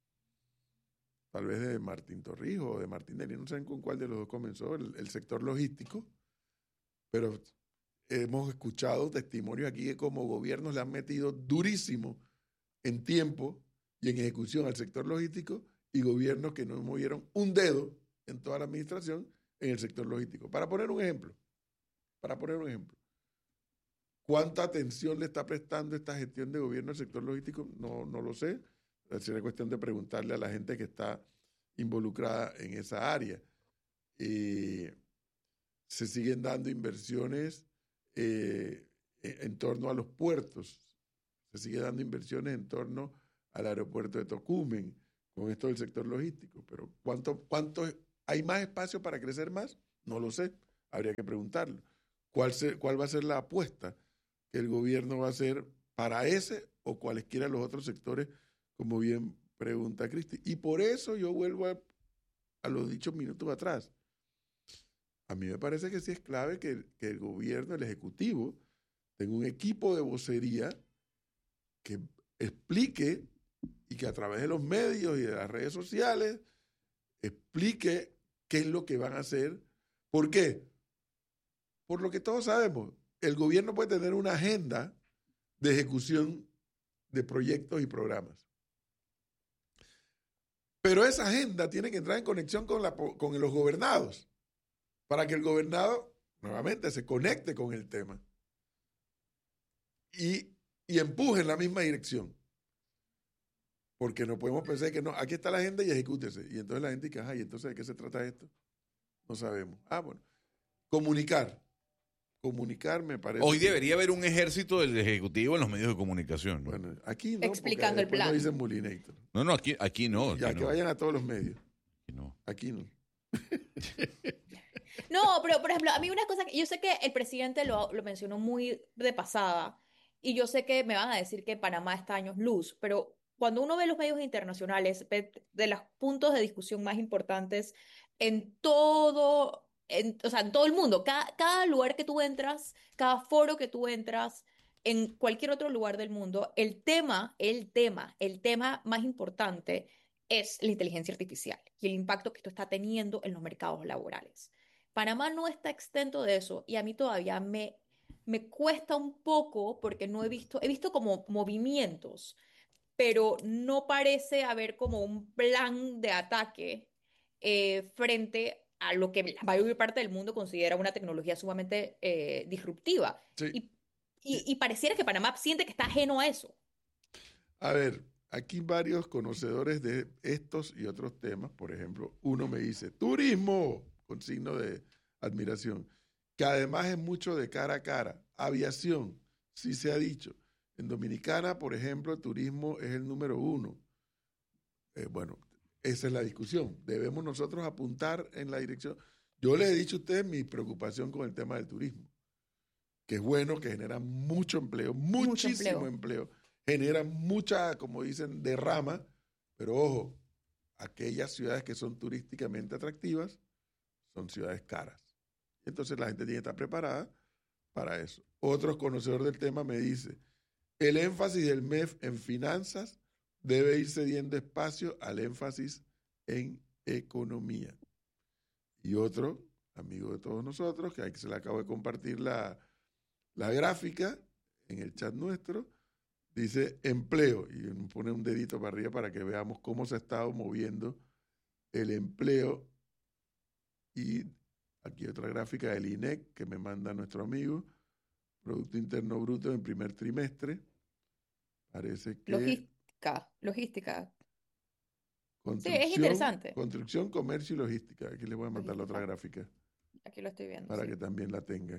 tal vez de Martín Torrijos o de Martín Deli, no sé con cuál de los dos comenzó, el, el sector logístico, pero hemos escuchado testimonios aquí que como gobiernos le han metido durísimo en tiempo y en ejecución al sector logístico y gobiernos que no movieron un dedo en toda la administración en el sector logístico. Para poner un ejemplo, para poner un ejemplo, ¿cuánta atención le está prestando esta gestión de gobierno al sector logístico? No, no lo sé. Sería cuestión de preguntarle a la gente que está involucrada en esa área. Eh, se siguen dando inversiones eh, en torno a los puertos, se sigue dando inversiones en torno al aeropuerto de Tocumen, con esto del sector logístico. Pero ¿cuánto, cuánto hay más espacio para crecer más? No lo sé, habría que preguntarlo. ¿Cuál, se, cuál va a ser la apuesta que el gobierno va a hacer para ese o cualesquiera los otros sectores, como bien pregunta Cristi? Y por eso yo vuelvo a, a los dichos minutos atrás. A mí me parece que sí es clave que, que el gobierno, el Ejecutivo, tenga un equipo de vocería que explique y que a través de los medios y de las redes sociales explique qué es lo que van a hacer. ¿Por qué? Por lo que todos sabemos, el gobierno puede tener una agenda de ejecución de proyectos y programas. Pero esa agenda tiene que entrar en conexión con, la, con los gobernados, para que el gobernado, nuevamente, se conecte con el tema y, y empuje en la misma dirección. Porque no podemos pensar que no, aquí está la agenda y ejecútese. Y entonces la gente dice, ajá, ¿y entonces de qué se trata esto? No sabemos. Ah, bueno. Comunicar. Comunicar me parece. Hoy debería haber un ejército del Ejecutivo en los medios de comunicación, ¿no? Bueno, aquí no. Explicando el plan. No dicen Mulinator. No, no, aquí, aquí no. Aquí ya que no. vayan a todos los medios. Aquí no. Aquí no. No, pero por ejemplo, a mí una cosa que yo sé que el presidente lo, lo mencionó muy de pasada y yo sé que me van a decir que Panamá está a años luz, pero cuando uno ve los medios internacionales, ve de los puntos de discusión más importantes en todo, en, o sea, en todo el mundo, cada, cada lugar que tú entras, cada foro que tú entras, en cualquier otro lugar del mundo, el tema, el tema, el tema más importante es la inteligencia artificial y el impacto que esto está teniendo en los mercados laborales. Panamá no está exento de eso y a mí todavía me, me cuesta un poco porque no he visto, he visto como movimientos, pero no parece haber como un plan de ataque eh, frente a lo que la mayor parte del mundo considera una tecnología sumamente eh, disruptiva. Sí. Y, y, y pareciera que Panamá siente que está ajeno a eso. A ver, aquí varios conocedores de estos y otros temas, por ejemplo, uno me dice, turismo, con signo de admiración, que además es mucho de cara a cara. Aviación, sí se ha dicho. En Dominicana, por ejemplo, el turismo es el número uno. Eh, bueno, esa es la discusión. Debemos nosotros apuntar en la dirección. Yo les he dicho a ustedes mi preocupación con el tema del turismo, que es bueno, que genera mucho empleo, muchísimo Mucho empleo. empleo, genera mucha, como dicen, derrama, pero ojo, aquellas ciudades que son turísticamente atractivas son ciudades caras. Entonces la gente tiene que estar preparada para eso. Otro conocedor del tema me dice, el énfasis del M E F en finanzas debe ir cediendo espacio al énfasis en economía. Y otro, amigo de todos nosotros, que aquí se le acabo de compartir la, la gráfica en el chat nuestro, dice empleo, y nos pone un dedito para arriba para que veamos cómo se ha estado moviendo el empleo. Y aquí otra gráfica del I N E C que me manda nuestro amigo, Producto Interno Bruto en primer trimestre. Parece que... Logística, logística. Sí, es Construcción, interesante. construcción, comercio y logística. Aquí les voy a mandar la otra gráfica Aquí lo estoy viendo. para Sí. que también la tengan.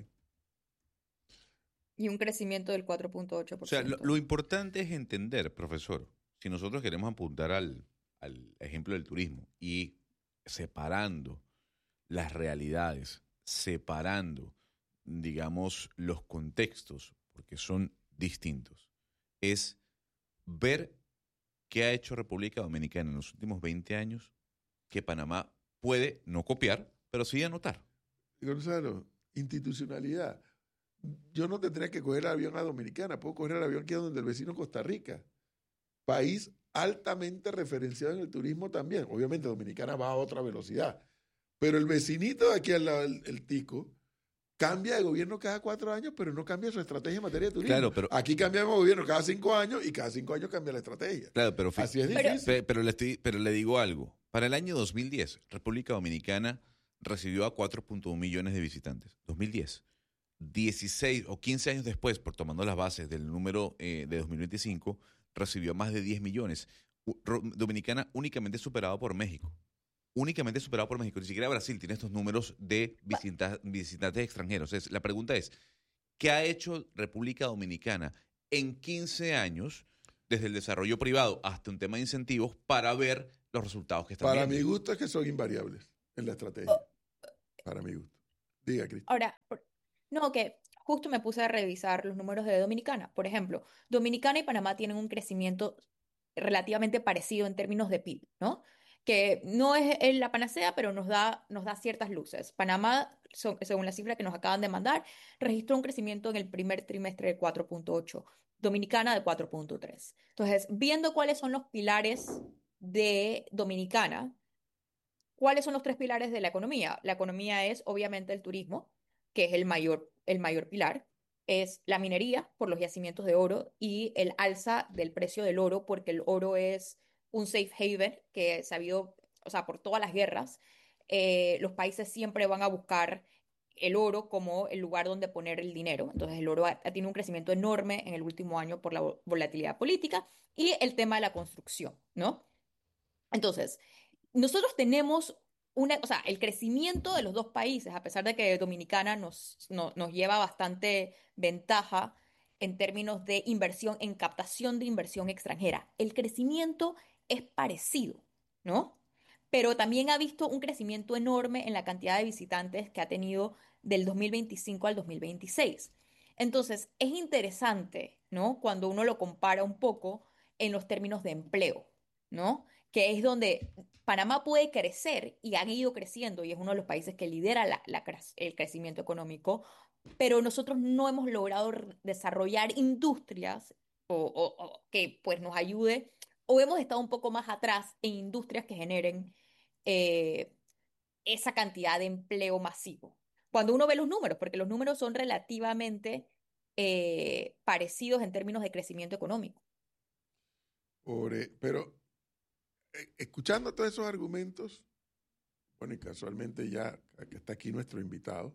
Y un crecimiento del cuatro punto ocho por O sea, ciento. lo, lo importante es entender, profesor, si nosotros queremos apuntar al, al ejemplo del turismo y separando las realidades, separando, digamos, los contextos, porque son distintos, es ver qué ha hecho República Dominicana en los últimos veinte años que Panamá puede no copiar, pero sí anotar. Gonzalo, institucionalidad. Yo no tendría que coger el avión a Dominicana, puedo coger el avión aquí a donde el vecino Costa Rica. País altamente referenciado en el turismo también. Obviamente Dominicana va a otra velocidad, pero el vecinito de aquí al lado, el, el tico, cambia de gobierno cada cuatro años, pero no cambia su estrategia en materia de turismo. Claro, pero, aquí cambiamos de gobierno cada cinco años y cada cinco años cambia la estrategia. Claro, pero, Así es Pero- difícil. Pe- Pero le, estoy- pero le digo algo. Para el año dos mil diez, República Dominicana recibió a cuatro punto uno millones de visitantes. dos mil diez. dieciséis o quince años después, por tomando las bases del número eh, de dos mil veinticinco, recibió más de diez millones. U- Ro- Dominicana únicamente superado por México. únicamente superado por México. Ni siquiera Brasil tiene estos números de visita- visitantes extranjeros. Es, la pregunta es, ¿qué ha hecho República Dominicana en quince años, desde el desarrollo privado hasta un tema de incentivos, para ver los resultados que están Para viendo? mi gusto es que son invariables en la estrategia. Para mi gusto. Diga, Cristian. Ahora, por- no, que justo me puse a revisar los números de Dominicana. Por ejemplo, Dominicana y Panamá tienen un crecimiento relativamente parecido en términos de P I B, ¿no? Que no es eh, la panacea, pero nos da, nos da ciertas luces. Panamá, so- según la cifra que nos acaban de mandar, registró un crecimiento en el primer trimestre de cuatro punto ocho, Dominicana de cuatro punto tres. Entonces, viendo cuáles son los pilares de Dominicana, ¿cuáles son los tres pilares de la economía? La economía es obviamente el turismo, que es el mayor, el mayor pilar, es la minería por los yacimientos de oro y el alza del precio del oro, porque el oro es un safe haven que se ha habido, o sea, por todas las guerras, eh, los países siempre van a buscar el oro como el lugar donde poner el dinero. Entonces el oro ha, ha tenido un crecimiento enorme en el último año por la vol- volatilidad política y el tema de la construcción, ¿no? Entonces, nosotros tenemos una, o sea, el crecimiento de los dos países, a pesar de que Dominicana nos, no- nos lleva bastante ventaja en términos de inversión, en captación de inversión extranjera, el crecimiento es parecido, ¿no? Pero también ha visto un crecimiento enorme en la cantidad de visitantes que ha tenido del dos mil veinticinco al dos mil veintiséis. Entonces, es interesante, ¿no? Cuando uno lo compara un poco en los términos de empleo, ¿no? Que es donde Panamá puede crecer y ha ido creciendo y es uno de los países que lidera la- la cre- el crecimiento económico, pero nosotros no hemos logrado r- desarrollar industrias o, o- o que pues nos ayude, o hemos estado un poco más atrás en industrias que generen eh, esa cantidad de empleo masivo. Cuando uno ve los números, porque los números son relativamente eh, parecidos en términos de crecimiento económico. Por, eh, pero eh, escuchando todos esos argumentos, bueno, y casualmente ya que está aquí nuestro invitado,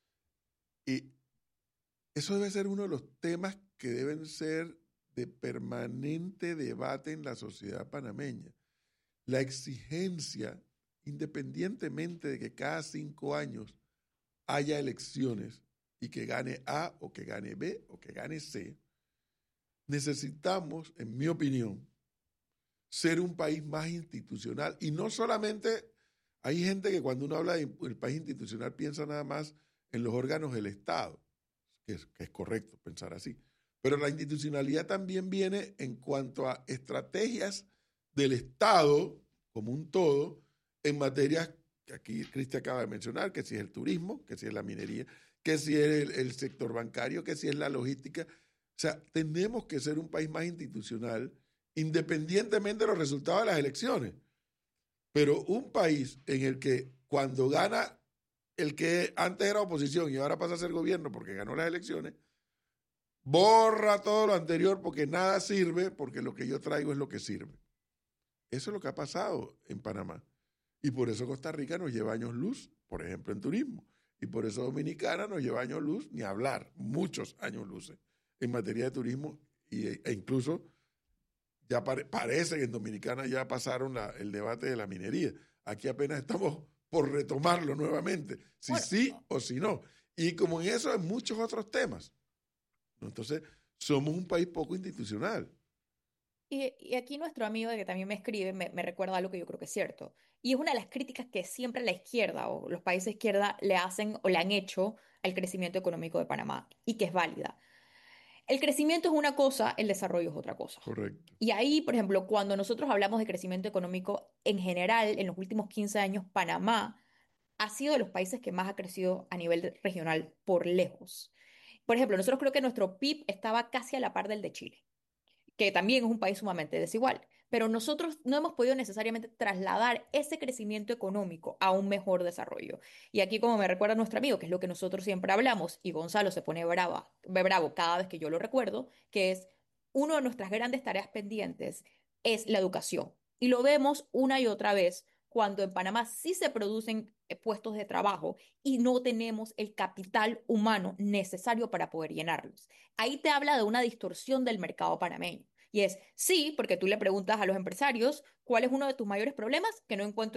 y eso debe ser uno de los temas que deben ser de permanente debate en la sociedad panameña. La exigencia, independientemente de que cada cinco años haya elecciones y que gane A o que gane B o que gane C, necesitamos, en mi opinión, ser un país más institucional. Y no solamente, hay gente que cuando uno habla del país institucional piensa nada más en los órganos del Estado, que es, que es correcto pensar así. Pero la institucionalidad también viene en cuanto a estrategias del Estado como un todo en materias que aquí Cristian acaba de mencionar, que si es el turismo, que si es la minería, que si es el, el sector bancario, que si es la logística. O sea, tenemos que ser un país más institucional independientemente de los resultados de las elecciones. Pero un país en el que cuando gana el que antes era oposición y ahora pasa a ser gobierno porque ganó las elecciones, borra todo lo anterior porque nada sirve, porque lo que yo traigo es lo que sirve. Eso es lo que ha pasado en Panamá. Y por eso Costa Rica nos lleva años luz, por ejemplo, en turismo. Y por eso Dominicana nos lleva años luz, ni hablar, muchos años luces en materia de turismo y, e incluso ya pare, parece que en Dominicana ya pasaron la, el debate de la minería. Aquí apenas estamos por retomarlo nuevamente, si Bueno, sí o si no. Y como en eso, en muchos otros temas. Entonces, somos un país poco institucional. Y, y aquí nuestro amigo que también me escribe me, me recuerda algo que yo creo que es cierto. Y es una de las críticas que siempre la izquierda o los países de izquierda le hacen o le han hecho al crecimiento económico de Panamá y que es válida. El crecimiento es una cosa, el desarrollo es otra cosa. Correcto. Y ahí, por ejemplo, cuando nosotros hablamos de crecimiento económico en general, en los últimos quince años, Panamá ha sido de los países que más ha crecido a nivel de- regional por lejos. Por ejemplo, nosotros creo que nuestro P I B estaba casi a la par del de Chile, que también es un país sumamente desigual, pero nosotros no hemos podido necesariamente trasladar ese crecimiento económico a un mejor desarrollo. Y aquí, como me recuerda nuestro amigo, que es lo que nosotros siempre hablamos, y Gonzalo se pone brava, bravo cada vez que yo lo recuerdo, que es una de nuestras grandes tareas pendientes es la educación. Y lo vemos una y otra vez cuando en Panamá sí se producen eh, puestos de trabajo y no tenemos el capital humano necesario para poder llenarlos. Ahí te habla de una distorsión del mercado panameño. Y es, sí, porque tú le preguntas a los empresarios, ¿cuál es uno de tus mayores problemas? Que no encuentro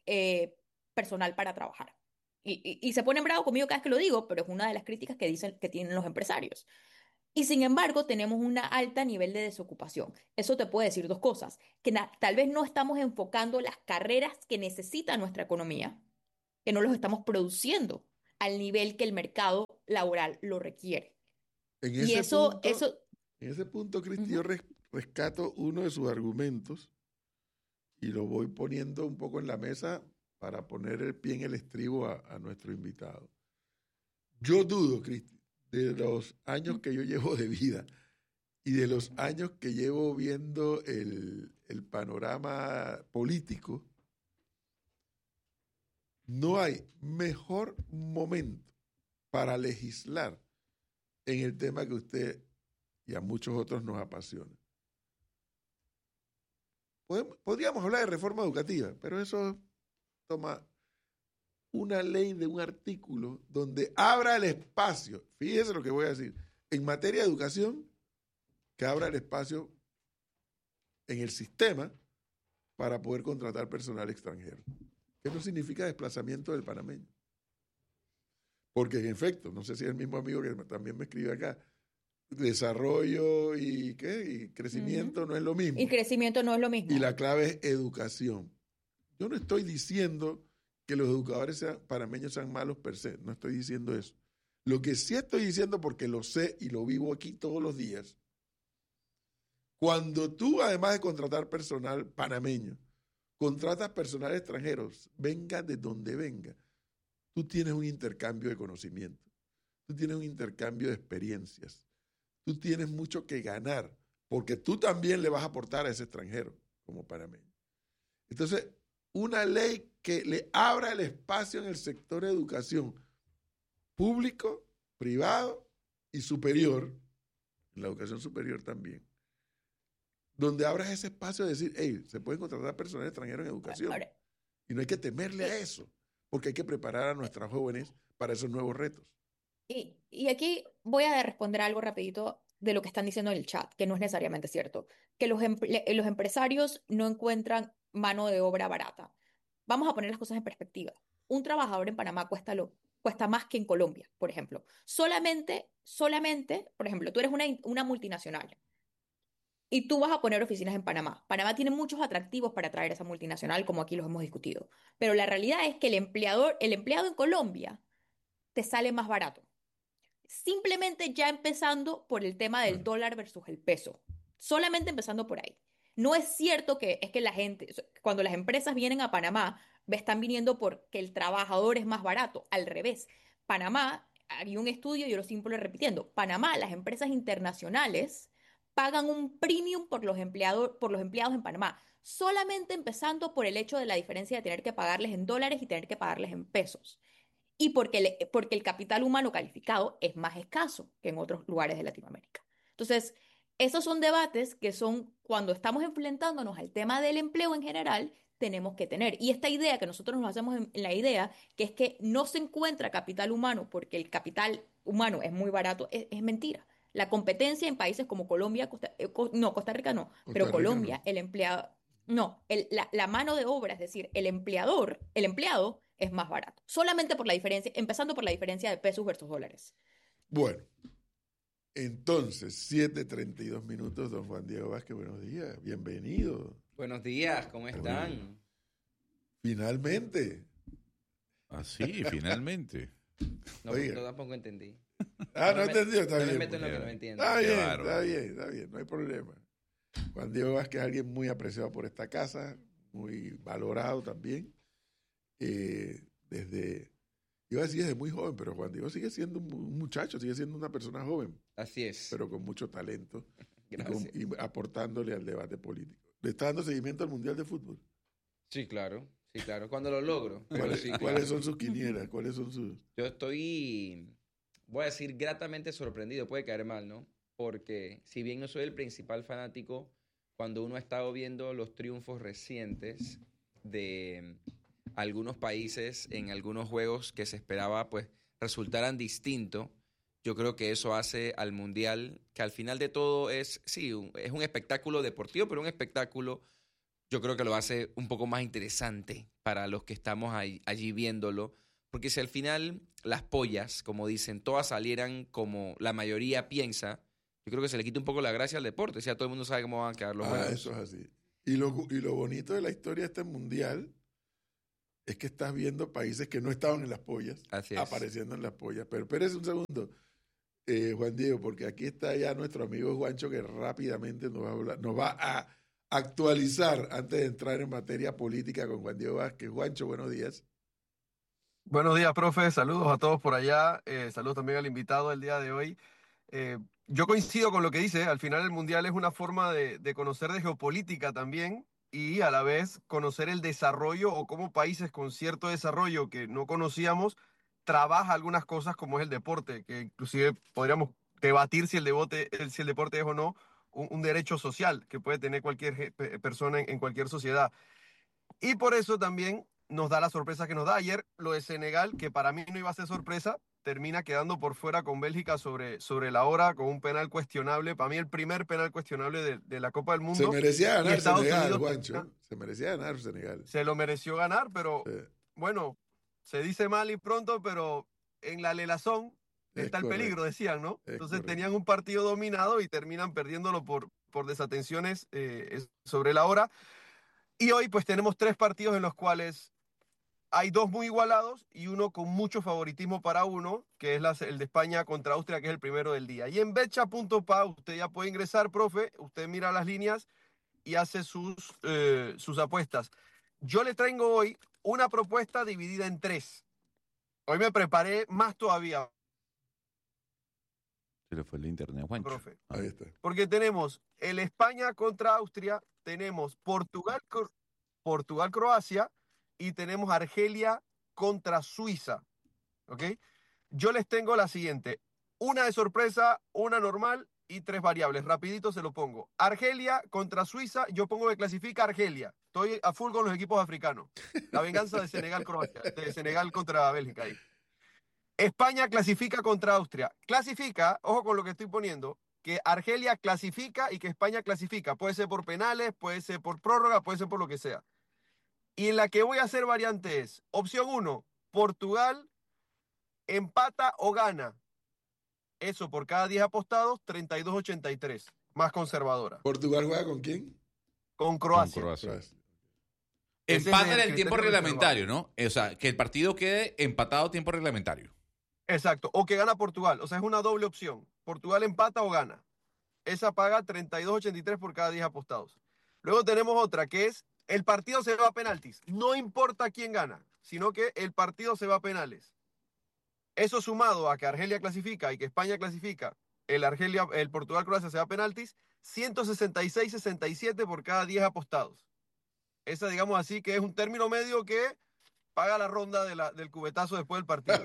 eh, personal para trabajar. Y, y, y se ponen bravos conmigo cada vez que lo digo, pero es una de las críticas que dicen que tienen los empresarios. Y sin embargo, tenemos un alto nivel de desocupación. Eso te puede decir dos cosas, que na- tal vez no estamos enfocando las carreras que necesita nuestra economía, que no los estamos produciendo al nivel que el mercado laboral lo requiere. En Y ese eso, punto, eso, en ese punto, Cristi, ujú. yo res- rescato uno de sus argumentos y lo voy poniendo un poco en la mesa para poner el pie en el estribo a, a nuestro invitado. Yo dudo, Cristi, de los años que yo llevo de vida y de los años que llevo viendo el, el panorama político, no hay mejor momento para legislar en el tema que usted y a muchos otros nos apasiona. Podemos- Podríamos hablar de reforma educativa, pero eso toma una ley de un artículo donde abra el espacio, fíjese lo que voy a decir, en materia de educación, que abra el espacio en el sistema para poder contratar personal extranjero. Que no significa desplazamiento del panameño. Porque en efecto, no sé si es el mismo amigo que también me escribe acá, desarrollo y, ¿qué? y crecimiento Ujú. no es lo mismo. Y crecimiento no es lo mismo. Y la clave es educación. Yo no estoy diciendo que los educadores sean, panameños sean malos per se, no estoy diciendo eso. Lo que sí estoy diciendo, porque lo sé y lo vivo aquí todos los días, cuando tú, además de contratar personal panameño, contratas personal extranjero, venga de donde venga, tú tienes un intercambio de conocimiento, tú tienes un intercambio de experiencias, tú tienes mucho que ganar, porque tú también le vas a aportar a ese extranjero como panameño. Entonces, una ley que le abra el espacio en el sector de educación público, privado y superior, en la educación superior también, donde abras ese espacio de decir, hey, se pueden contratar personal extranjero en educación. Ahora, Y no hay que temerle a eso, porque hay que preparar a nuestras jóvenes para esos nuevos retos. Y, y aquí voy a responder algo rapidito de lo que están diciendo en el chat, que no es necesariamente cierto, que los, emple- los empresarios no encuentran mano de obra barata. Vamos a poner las cosas en perspectiva. Un trabajador en Panamá cuesta, lo, cuesta más que en Colombia, por ejemplo. Solamente, solamente, por ejemplo, tú eres una, in- una multinacional y tú vas a poner oficinas en Panamá. Panamá tiene muchos atractivos para atraer a esa multinacional, como aquí los hemos discutido. Pero la realidad es que el empleador, el empleado en Colombia te sale más barato. Simplemente ya empezando por el tema del Bueno, dólar versus el peso. Solamente empezando por ahí. No es cierto que es que la gente, cuando las empresas vienen a Panamá, están viniendo porque el trabajador es más barato. Al revés. Panamá, hay un estudio, yo lo siempre repitiendo, Panamá, las empresas internacionales pagan un premium por los empleados, por los empleados en Panamá. Solamente empezando por el hecho de la diferencia de tener que pagarles en dólares y tener que pagarles en pesos y porque, le- porque el capital humano calificado es más escaso que en otros lugares de Latinoamérica. Entonces, esos son debates que son cuando estamos enfrentándonos al tema del empleo en general, tenemos que tener. Y esta idea que nosotros nos hacemos en, en la idea, que es que no se encuentra capital humano porque el capital humano es muy barato, es, es mentira. La competencia en países como Colombia, Costa- eh, Co- no, Costa Rica no, pero Costa Rica no. Colombia, el empleado, no, el- la, la mano de obra, es decir, el empleador, el empleado es más barato. Solamente por la diferencia, empezando por la diferencia de pesos versus dólares. Bueno, entonces, siete treinta y dos minutos, don Juan Diego Vázquez, buenos días, bienvenido. Buenos días, ¿cómo están? Finalmente. Ah, sí, finalmente. No, Oiga. no tampoco entendí. Ah, no me- entendió, está no bien. me meto en lo pues. que no entiendo. Está Qué bien, bárbaro. está bien, está bien, no hay problema. Juan Diego Vázquez es alguien muy apreciado por esta casa, muy valorado también. Eh, desde, iba a decir desde muy joven, pero Juan Diego sigue siendo un, un muchacho, sigue siendo una persona joven, Así es. pero con mucho talento y, con- Gracias. y aportándole al debate político. ¿Le está dando seguimiento al Mundial de Fútbol? Sí, claro. Sí, claro. Cuando lo logro. Pero ¿Cuáles, sí, cuáles claro. son sus quinielas? ¿Cuáles son sus...? Yo estoy, voy a decir, gratamente sorprendido. Puede caer mal, ¿no? Porque si bien no soy el principal fanático, cuando uno ha estado viendo los triunfos recientes de algunos países en algunos juegos que se esperaba pues resultaran distintos, yo creo que eso hace al Mundial, que al final de todo es, sí, un- es un espectáculo deportivo, pero un espectáculo yo creo que lo hace un poco más interesante para los que estamos ahí- allí viéndolo. Porque si al final las pollas, como dicen, todas salieran como la mayoría piensa, yo creo que se le quita un poco la gracia al deporte. O sea, todo el mundo sabe cómo van a quedar los Ah, juegos. eso es así. Y lo, y lo bonito de la historia de este mundial es que estás viendo países que no estaban en las pollas, Así es. apareciendo en las pollas. Pero espérese un segundo, eh, Juan Diego, porque aquí está ya nuestro amigo Juancho que rápidamente nos va a hablar, nos va a actualizar antes de entrar en materia política con Juan Diego Vázquez. Juancho, buenos días. Buenos días, profe. Saludos a todos por allá. Eh, saludos también al invitado del día de hoy. Eh, yo coincido con lo que dice. Al final el Mundial es una forma de, de conocer de geopolítica también y a la vez conocer el desarrollo o cómo países con cierto desarrollo que no conocíamos trabaja algunas cosas como es el deporte, que inclusive podríamos debatir si el, deporte, si el deporte es o no un, un derecho social que puede tener cualquier ge- pe- persona en, en cualquier sociedad. Y por eso también nos da la sorpresa que nos da. Ayer lo de Senegal, que para mí no iba a ser sorpresa, termina quedando por fuera con Bélgica sobre, sobre la hora, con un penal cuestionable. Para mí el primer penal cuestionable de, de la Copa del Se Mundo. merecía Y ganar Estados Senegal, Unidos Juancho. termina- Se merecía ganar Senegal. se lo mereció ganar, pero Sí, bueno, se dice mal y pronto, pero en la lelazón es está el correcto. peligro, decían, ¿no? Es Entonces correcto. tenían un partido dominado y terminan perdiéndolo por, por desatenciones eh, sobre la hora. Y hoy pues tenemos tres partidos en los cuales hay dos muy igualados y uno con mucho favoritismo para uno, que es la- el de España contra Austria, que es el primero del día. Y en betcha punto pa usted ya puede ingresar, profe, usted mira las líneas y hace sus, eh, sus apuestas. Yo le traigo hoy una propuesta dividida en tres. Hoy me preparé más todavía, Se le fue el internet, Juancho. profe. Ah. Ahí está. Porque tenemos el España contra Austria, tenemos Portugal, Cro- Portugal, Croacia y tenemos Argelia contra Suiza. ¿Ok? Yo les tengo la siguiente: una de sorpresa, una normal y tres variables. Rapidito se lo pongo. Argelia contra Suiza, yo pongo que clasifica Argelia. Estoy a full con los equipos africanos. La venganza de Senegal, Croacia, de Senegal contra Bélgica ahí. España clasifica contra Austria. Clasifica, ojo con lo que estoy poniendo, que Argelia clasifica y que España clasifica. Puede ser por penales, puede ser por prórroga, puede ser por lo que sea. Y en la que voy a hacer variante es, opción uno, Portugal empata o gana. Eso por cada diez apostados, treinta y dos ochenta y tres. Más conservadora. ¿Portugal juega con quién? Con Croacia. Con Croacia. Croacia. Ese es Empate el en el tiempo criterio reglamentario, ¿no? O sea, que el partido quede empatado a tiempo reglamentario. Exacto. O que gana Portugal. O sea, es una doble opción. Portugal empata o gana. Esa paga treinta y dos ochenta y tres por cada diez apostados. Luego tenemos otra que es el partido se va a penaltis. No importa quién gana, sino que el partido se va a penales. Eso sumado a que Argelia clasifica y que España clasifica, el Argelia, el Portugal-Croacia se va a penaltis, ciento sesenta y seis sesenta y siete por cada diez apostados. Esa, digamos así, que es un término medio que paga la ronda de la, del cubetazo después del partido.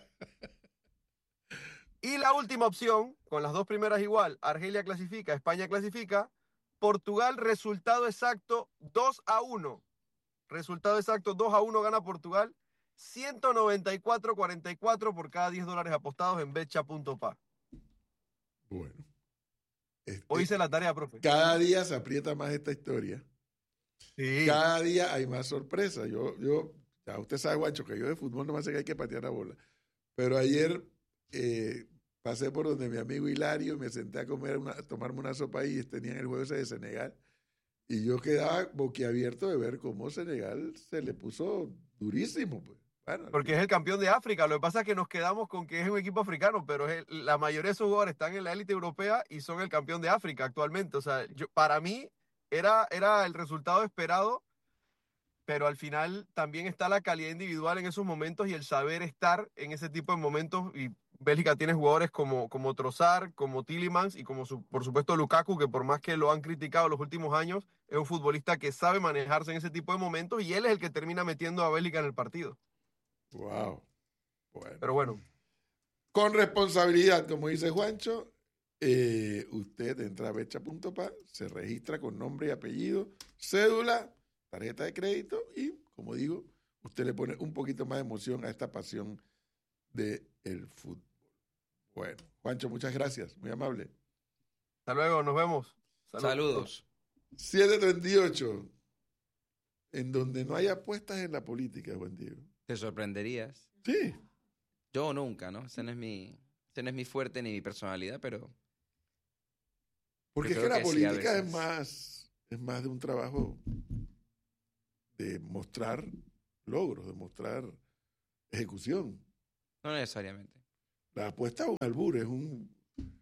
Y la última opción, con las dos primeras igual, Argelia clasifica, España clasifica, Portugal resultado exacto dos a uno. Resultado exacto dos a uno gana Portugal, ciento noventa y cuatro cuarenta y cuatro por cada diez dólares apostados en betcha punto pa. Bueno. Este, Hoy hice la tarea, profe. cada día se aprieta más esta historia. Sí. Cada día hay más sorpresas. Yo, yo, ya usted sabe, Guancho, que yo de fútbol no me sé que hay que patear la bola. Pero ayer eh, pasé por donde mi amigo Hilario, me senté a comer una, a tomarme una sopa y tenían el juego ese de Senegal. Y yo quedaba boquiabierto de ver cómo Senegal se le puso durísimo. Pues. Bueno, Porque es el campeón de África. Lo que pasa es que nos quedamos con que es un equipo africano, pero es el- la mayoría de esos jugadores están en la élite europea y son el campeón de África actualmente. O sea, yo, para mí era, era el resultado esperado, pero al final también está la calidad individual en esos momentos y el saber estar en ese tipo de momentos. Y Bélgica tiene jugadores como, como Trossard, como Tielemans y como su- por supuesto Lukaku, que por más que lo han criticado los últimos años, es un futbolista que sabe manejarse en ese tipo de momentos y él es el que termina metiendo a Bélgica en el partido. wow. Bueno. Pero bueno, Con responsabilidad, como dice Juancho, eh, usted entra a betcha punto pa, se registra con nombre y apellido, cédula, tarjeta de crédito y, como digo, usted le pone un poquito más de emoción a esta pasión del fútbol. Bueno, Juancho, muchas gracias, muy amable. hasta luego, nos vemos. Saludos. Saludos. siete treinta y ocho. en donde no hay apuestas en la política, Juan Diego. Te sorprenderías. Sí. Yo nunca, ¿no? Ese no es mi, ese no es mi fuerte ni mi personalidad, pero... Porque Yo es que creo la que sí, a política es veces. más, es más de un trabajo de mostrar logros, de mostrar ejecución. No necesariamente. La apuesta es un albur, es un...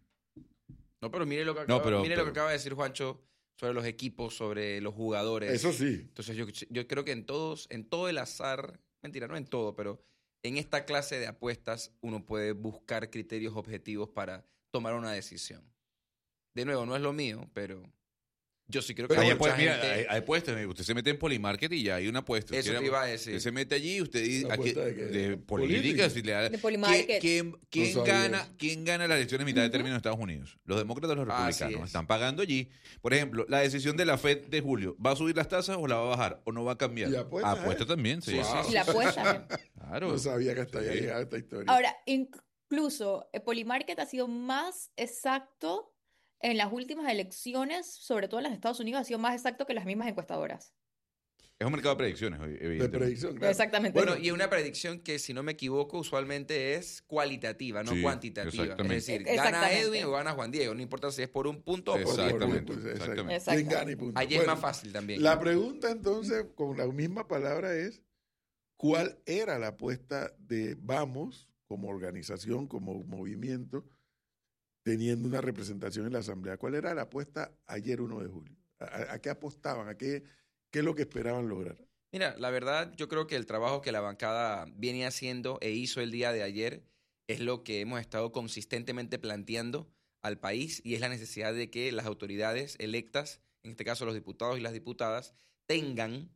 No, pero mire lo que No, acaba, pero- mire lo que pero- acaba de decir Juancho sobre los equipos, sobre los jugadores. Eso sí. Entonces yo, yo creo que en todos, en todo el azar, mentira, no en todo, pero en esta clase de apuestas uno puede buscar criterios objetivos para tomar una decisión. De nuevo, no es lo mío, pero yo sí creo que Pero hay hay, mucha apuestas, mira, gente... hay, hay apuestas. Usted se mete en Polymarket y ya hay una apuesta. Eso Usted- te iba a decir. Usted se mete allí, usted dice ¿Una aquí, apuesta de qué? de ¿Política? política. Si le da- De ¿Quién, Polymarket. quién, quién No sabía gana, eso. ¿Quién gana las elecciones a mitad de Ujú. término en Estados Unidos? ¿Los demócratas o los Así republicanos? es. Están pagando allí. Por ejemplo, la decisión de la Fed de julio, ¿va a subir las tasas o la va a bajar? ¿O no va a cambiar? Y apuesta, Apuesta ¿eh? también, sí. Sí, sí, Y la apuesta. Claro. No sabía que hasta allá Sí. llegaba esta historia. Ahora, incluso el Polymarket ha sido más exacto en las últimas elecciones, sobre todo en los Estados Unidos, ha sido más exacto que las mismas encuestadoras. Es un mercado de predicciones, de evidentemente. predicción, claro. Exactamente. Bueno, y una predicción que, si no me equivoco, usualmente es cualitativa, no Sí, cuantitativa. exactamente. Es decir, E- gana exactamente. Edwin o gana Juan Diego, no importa si es por un punto o por Por- Exactamente. por- por- exactamente. Exacto. ¿Quién gana y punto? Allí es Bueno, más fácil también. La pregunta entonces, con la misma palabra, es ¿cuál era la apuesta de Vamos como organización, como movimiento, teniendo una representación en la Asamblea? ¿Cuál era la apuesta ayer uno de julio? ¿A, a- a qué apostaban? ¿A qué, qué es lo que esperaban lograr? Mira, la verdad, yo creo que el trabajo que la bancada viene haciendo e hizo el día de ayer es lo que hemos estado consistentemente planteando al país, y es la necesidad de que las autoridades electas, en este caso los diputados y las diputadas, tengan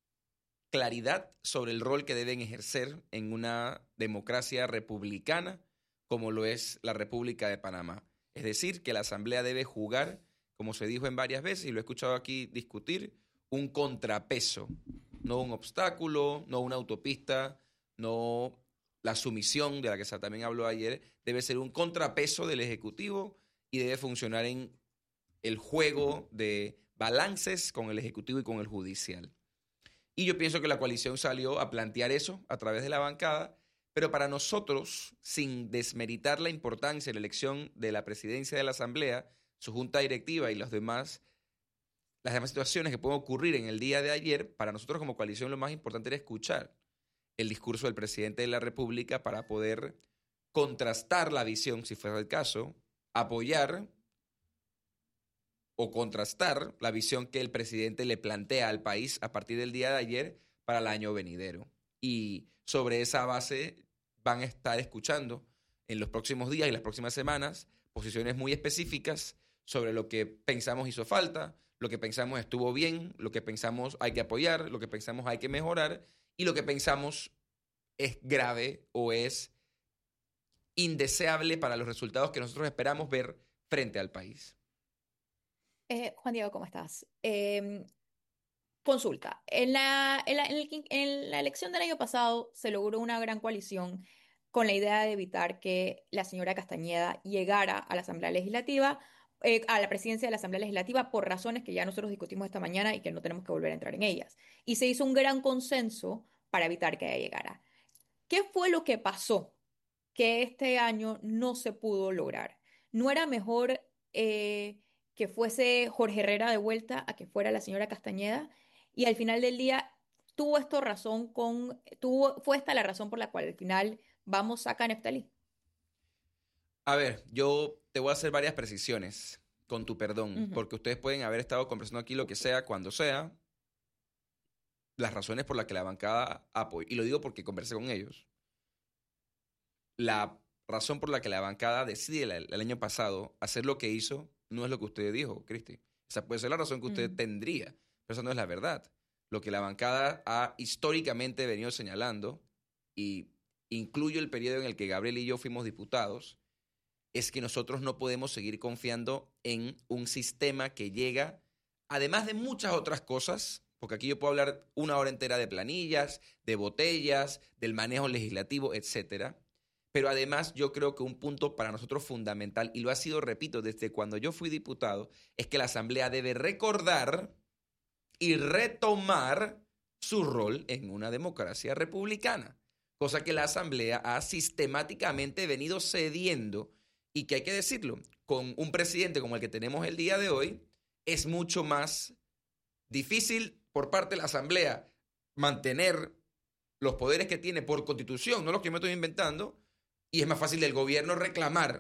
claridad sobre el rol que deben ejercer en una democracia republicana como lo es la República de Panamá. Es decir, que la Asamblea debe jugar, como se dijo en varias veces, y lo he escuchado aquí discutir, un contrapeso, no un obstáculo, no una autopista, no la sumisión de la que se también habló ayer. Debe ser un contrapeso del Ejecutivo y debe funcionar en el juego de balances con el Ejecutivo y con el Judicial. Y yo pienso que la coalición salió a plantear eso a través de la bancada, pero para nosotros, sin desmeritar la importancia de la elección de la presidencia de la Asamblea, su junta directiva y los demás, las demás situaciones que pueden ocurrir en el día de ayer, para nosotros como coalición lo más importante era escuchar el discurso del presidente de la República para poder contrastar la visión, si fuera el caso, apoyar o contrastar la visión que el presidente le plantea al país a partir del día de ayer para el año venidero. Y sobre esa base van a estar escuchando en los próximos días y las próximas semanas posiciones muy específicas sobre lo que pensamos hizo falta, lo que pensamos estuvo bien, lo que pensamos hay que apoyar, lo que pensamos hay que mejorar y lo que pensamos es grave o es indeseable para los resultados que nosotros esperamos ver frente al país. Eh, Juan Diego, ¿cómo estás? Eh, consulta. En la, en la- en el quin- en la elección del año pasado se logró una gran coalición con la idea de evitar que la señora Castañeda llegara a la Asamblea Legislativa, eh, a la presidencia de la Asamblea Legislativa, por razones que ya nosotros discutimos esta mañana y que no tenemos que volver a entrar en ellas. Y se hizo un gran consenso para evitar que ella llegara. ¿Qué fue lo que pasó que este año no se pudo lograr? ¿No era mejor eh, que fuese Jorge Herrera de vuelta a que fuera la señora Castañeda? Y al final del día, ¿tuvo esto razón con, tuvo, fue esta la razón por la cual al final Vamos saca a Neftalí? A ver, yo te voy a hacer varias precisiones, con tu perdón, Ujú. porque ustedes pueden haber estado conversando aquí lo que sea, cuando sea, las razones por las que la bancada apoya, y lo digo porque conversé con ellos. La razón por la que la bancada decide el, el año pasado hacer lo que hizo no es lo que usted dijo, Cristi. Esa puede ser la razón que usted Mm. tendría, pero esa no es la verdad. Lo que la bancada ha históricamente venido señalando, y incluyo el periodo en el que Gabriel y yo fuimos diputados, es que nosotros no podemos seguir confiando en un sistema que llega, además de muchas otras cosas, porque aquí yo puedo hablar una hora entera de planillas, de botellas, del manejo legislativo, etcétera. Pero además yo creo que un punto para nosotros fundamental, y lo ha sido, repito, desde cuando yo fui diputado, es que la Asamblea debe recordar y retomar su rol en una democracia republicana, cosa que la Asamblea ha sistemáticamente venido cediendo y que hay que decirlo, con un presidente como el que tenemos el día de hoy, es mucho más difícil por parte de la Asamblea mantener los poderes que tiene por constitución, no los que me estoy inventando, y es más fácil del gobierno reclamar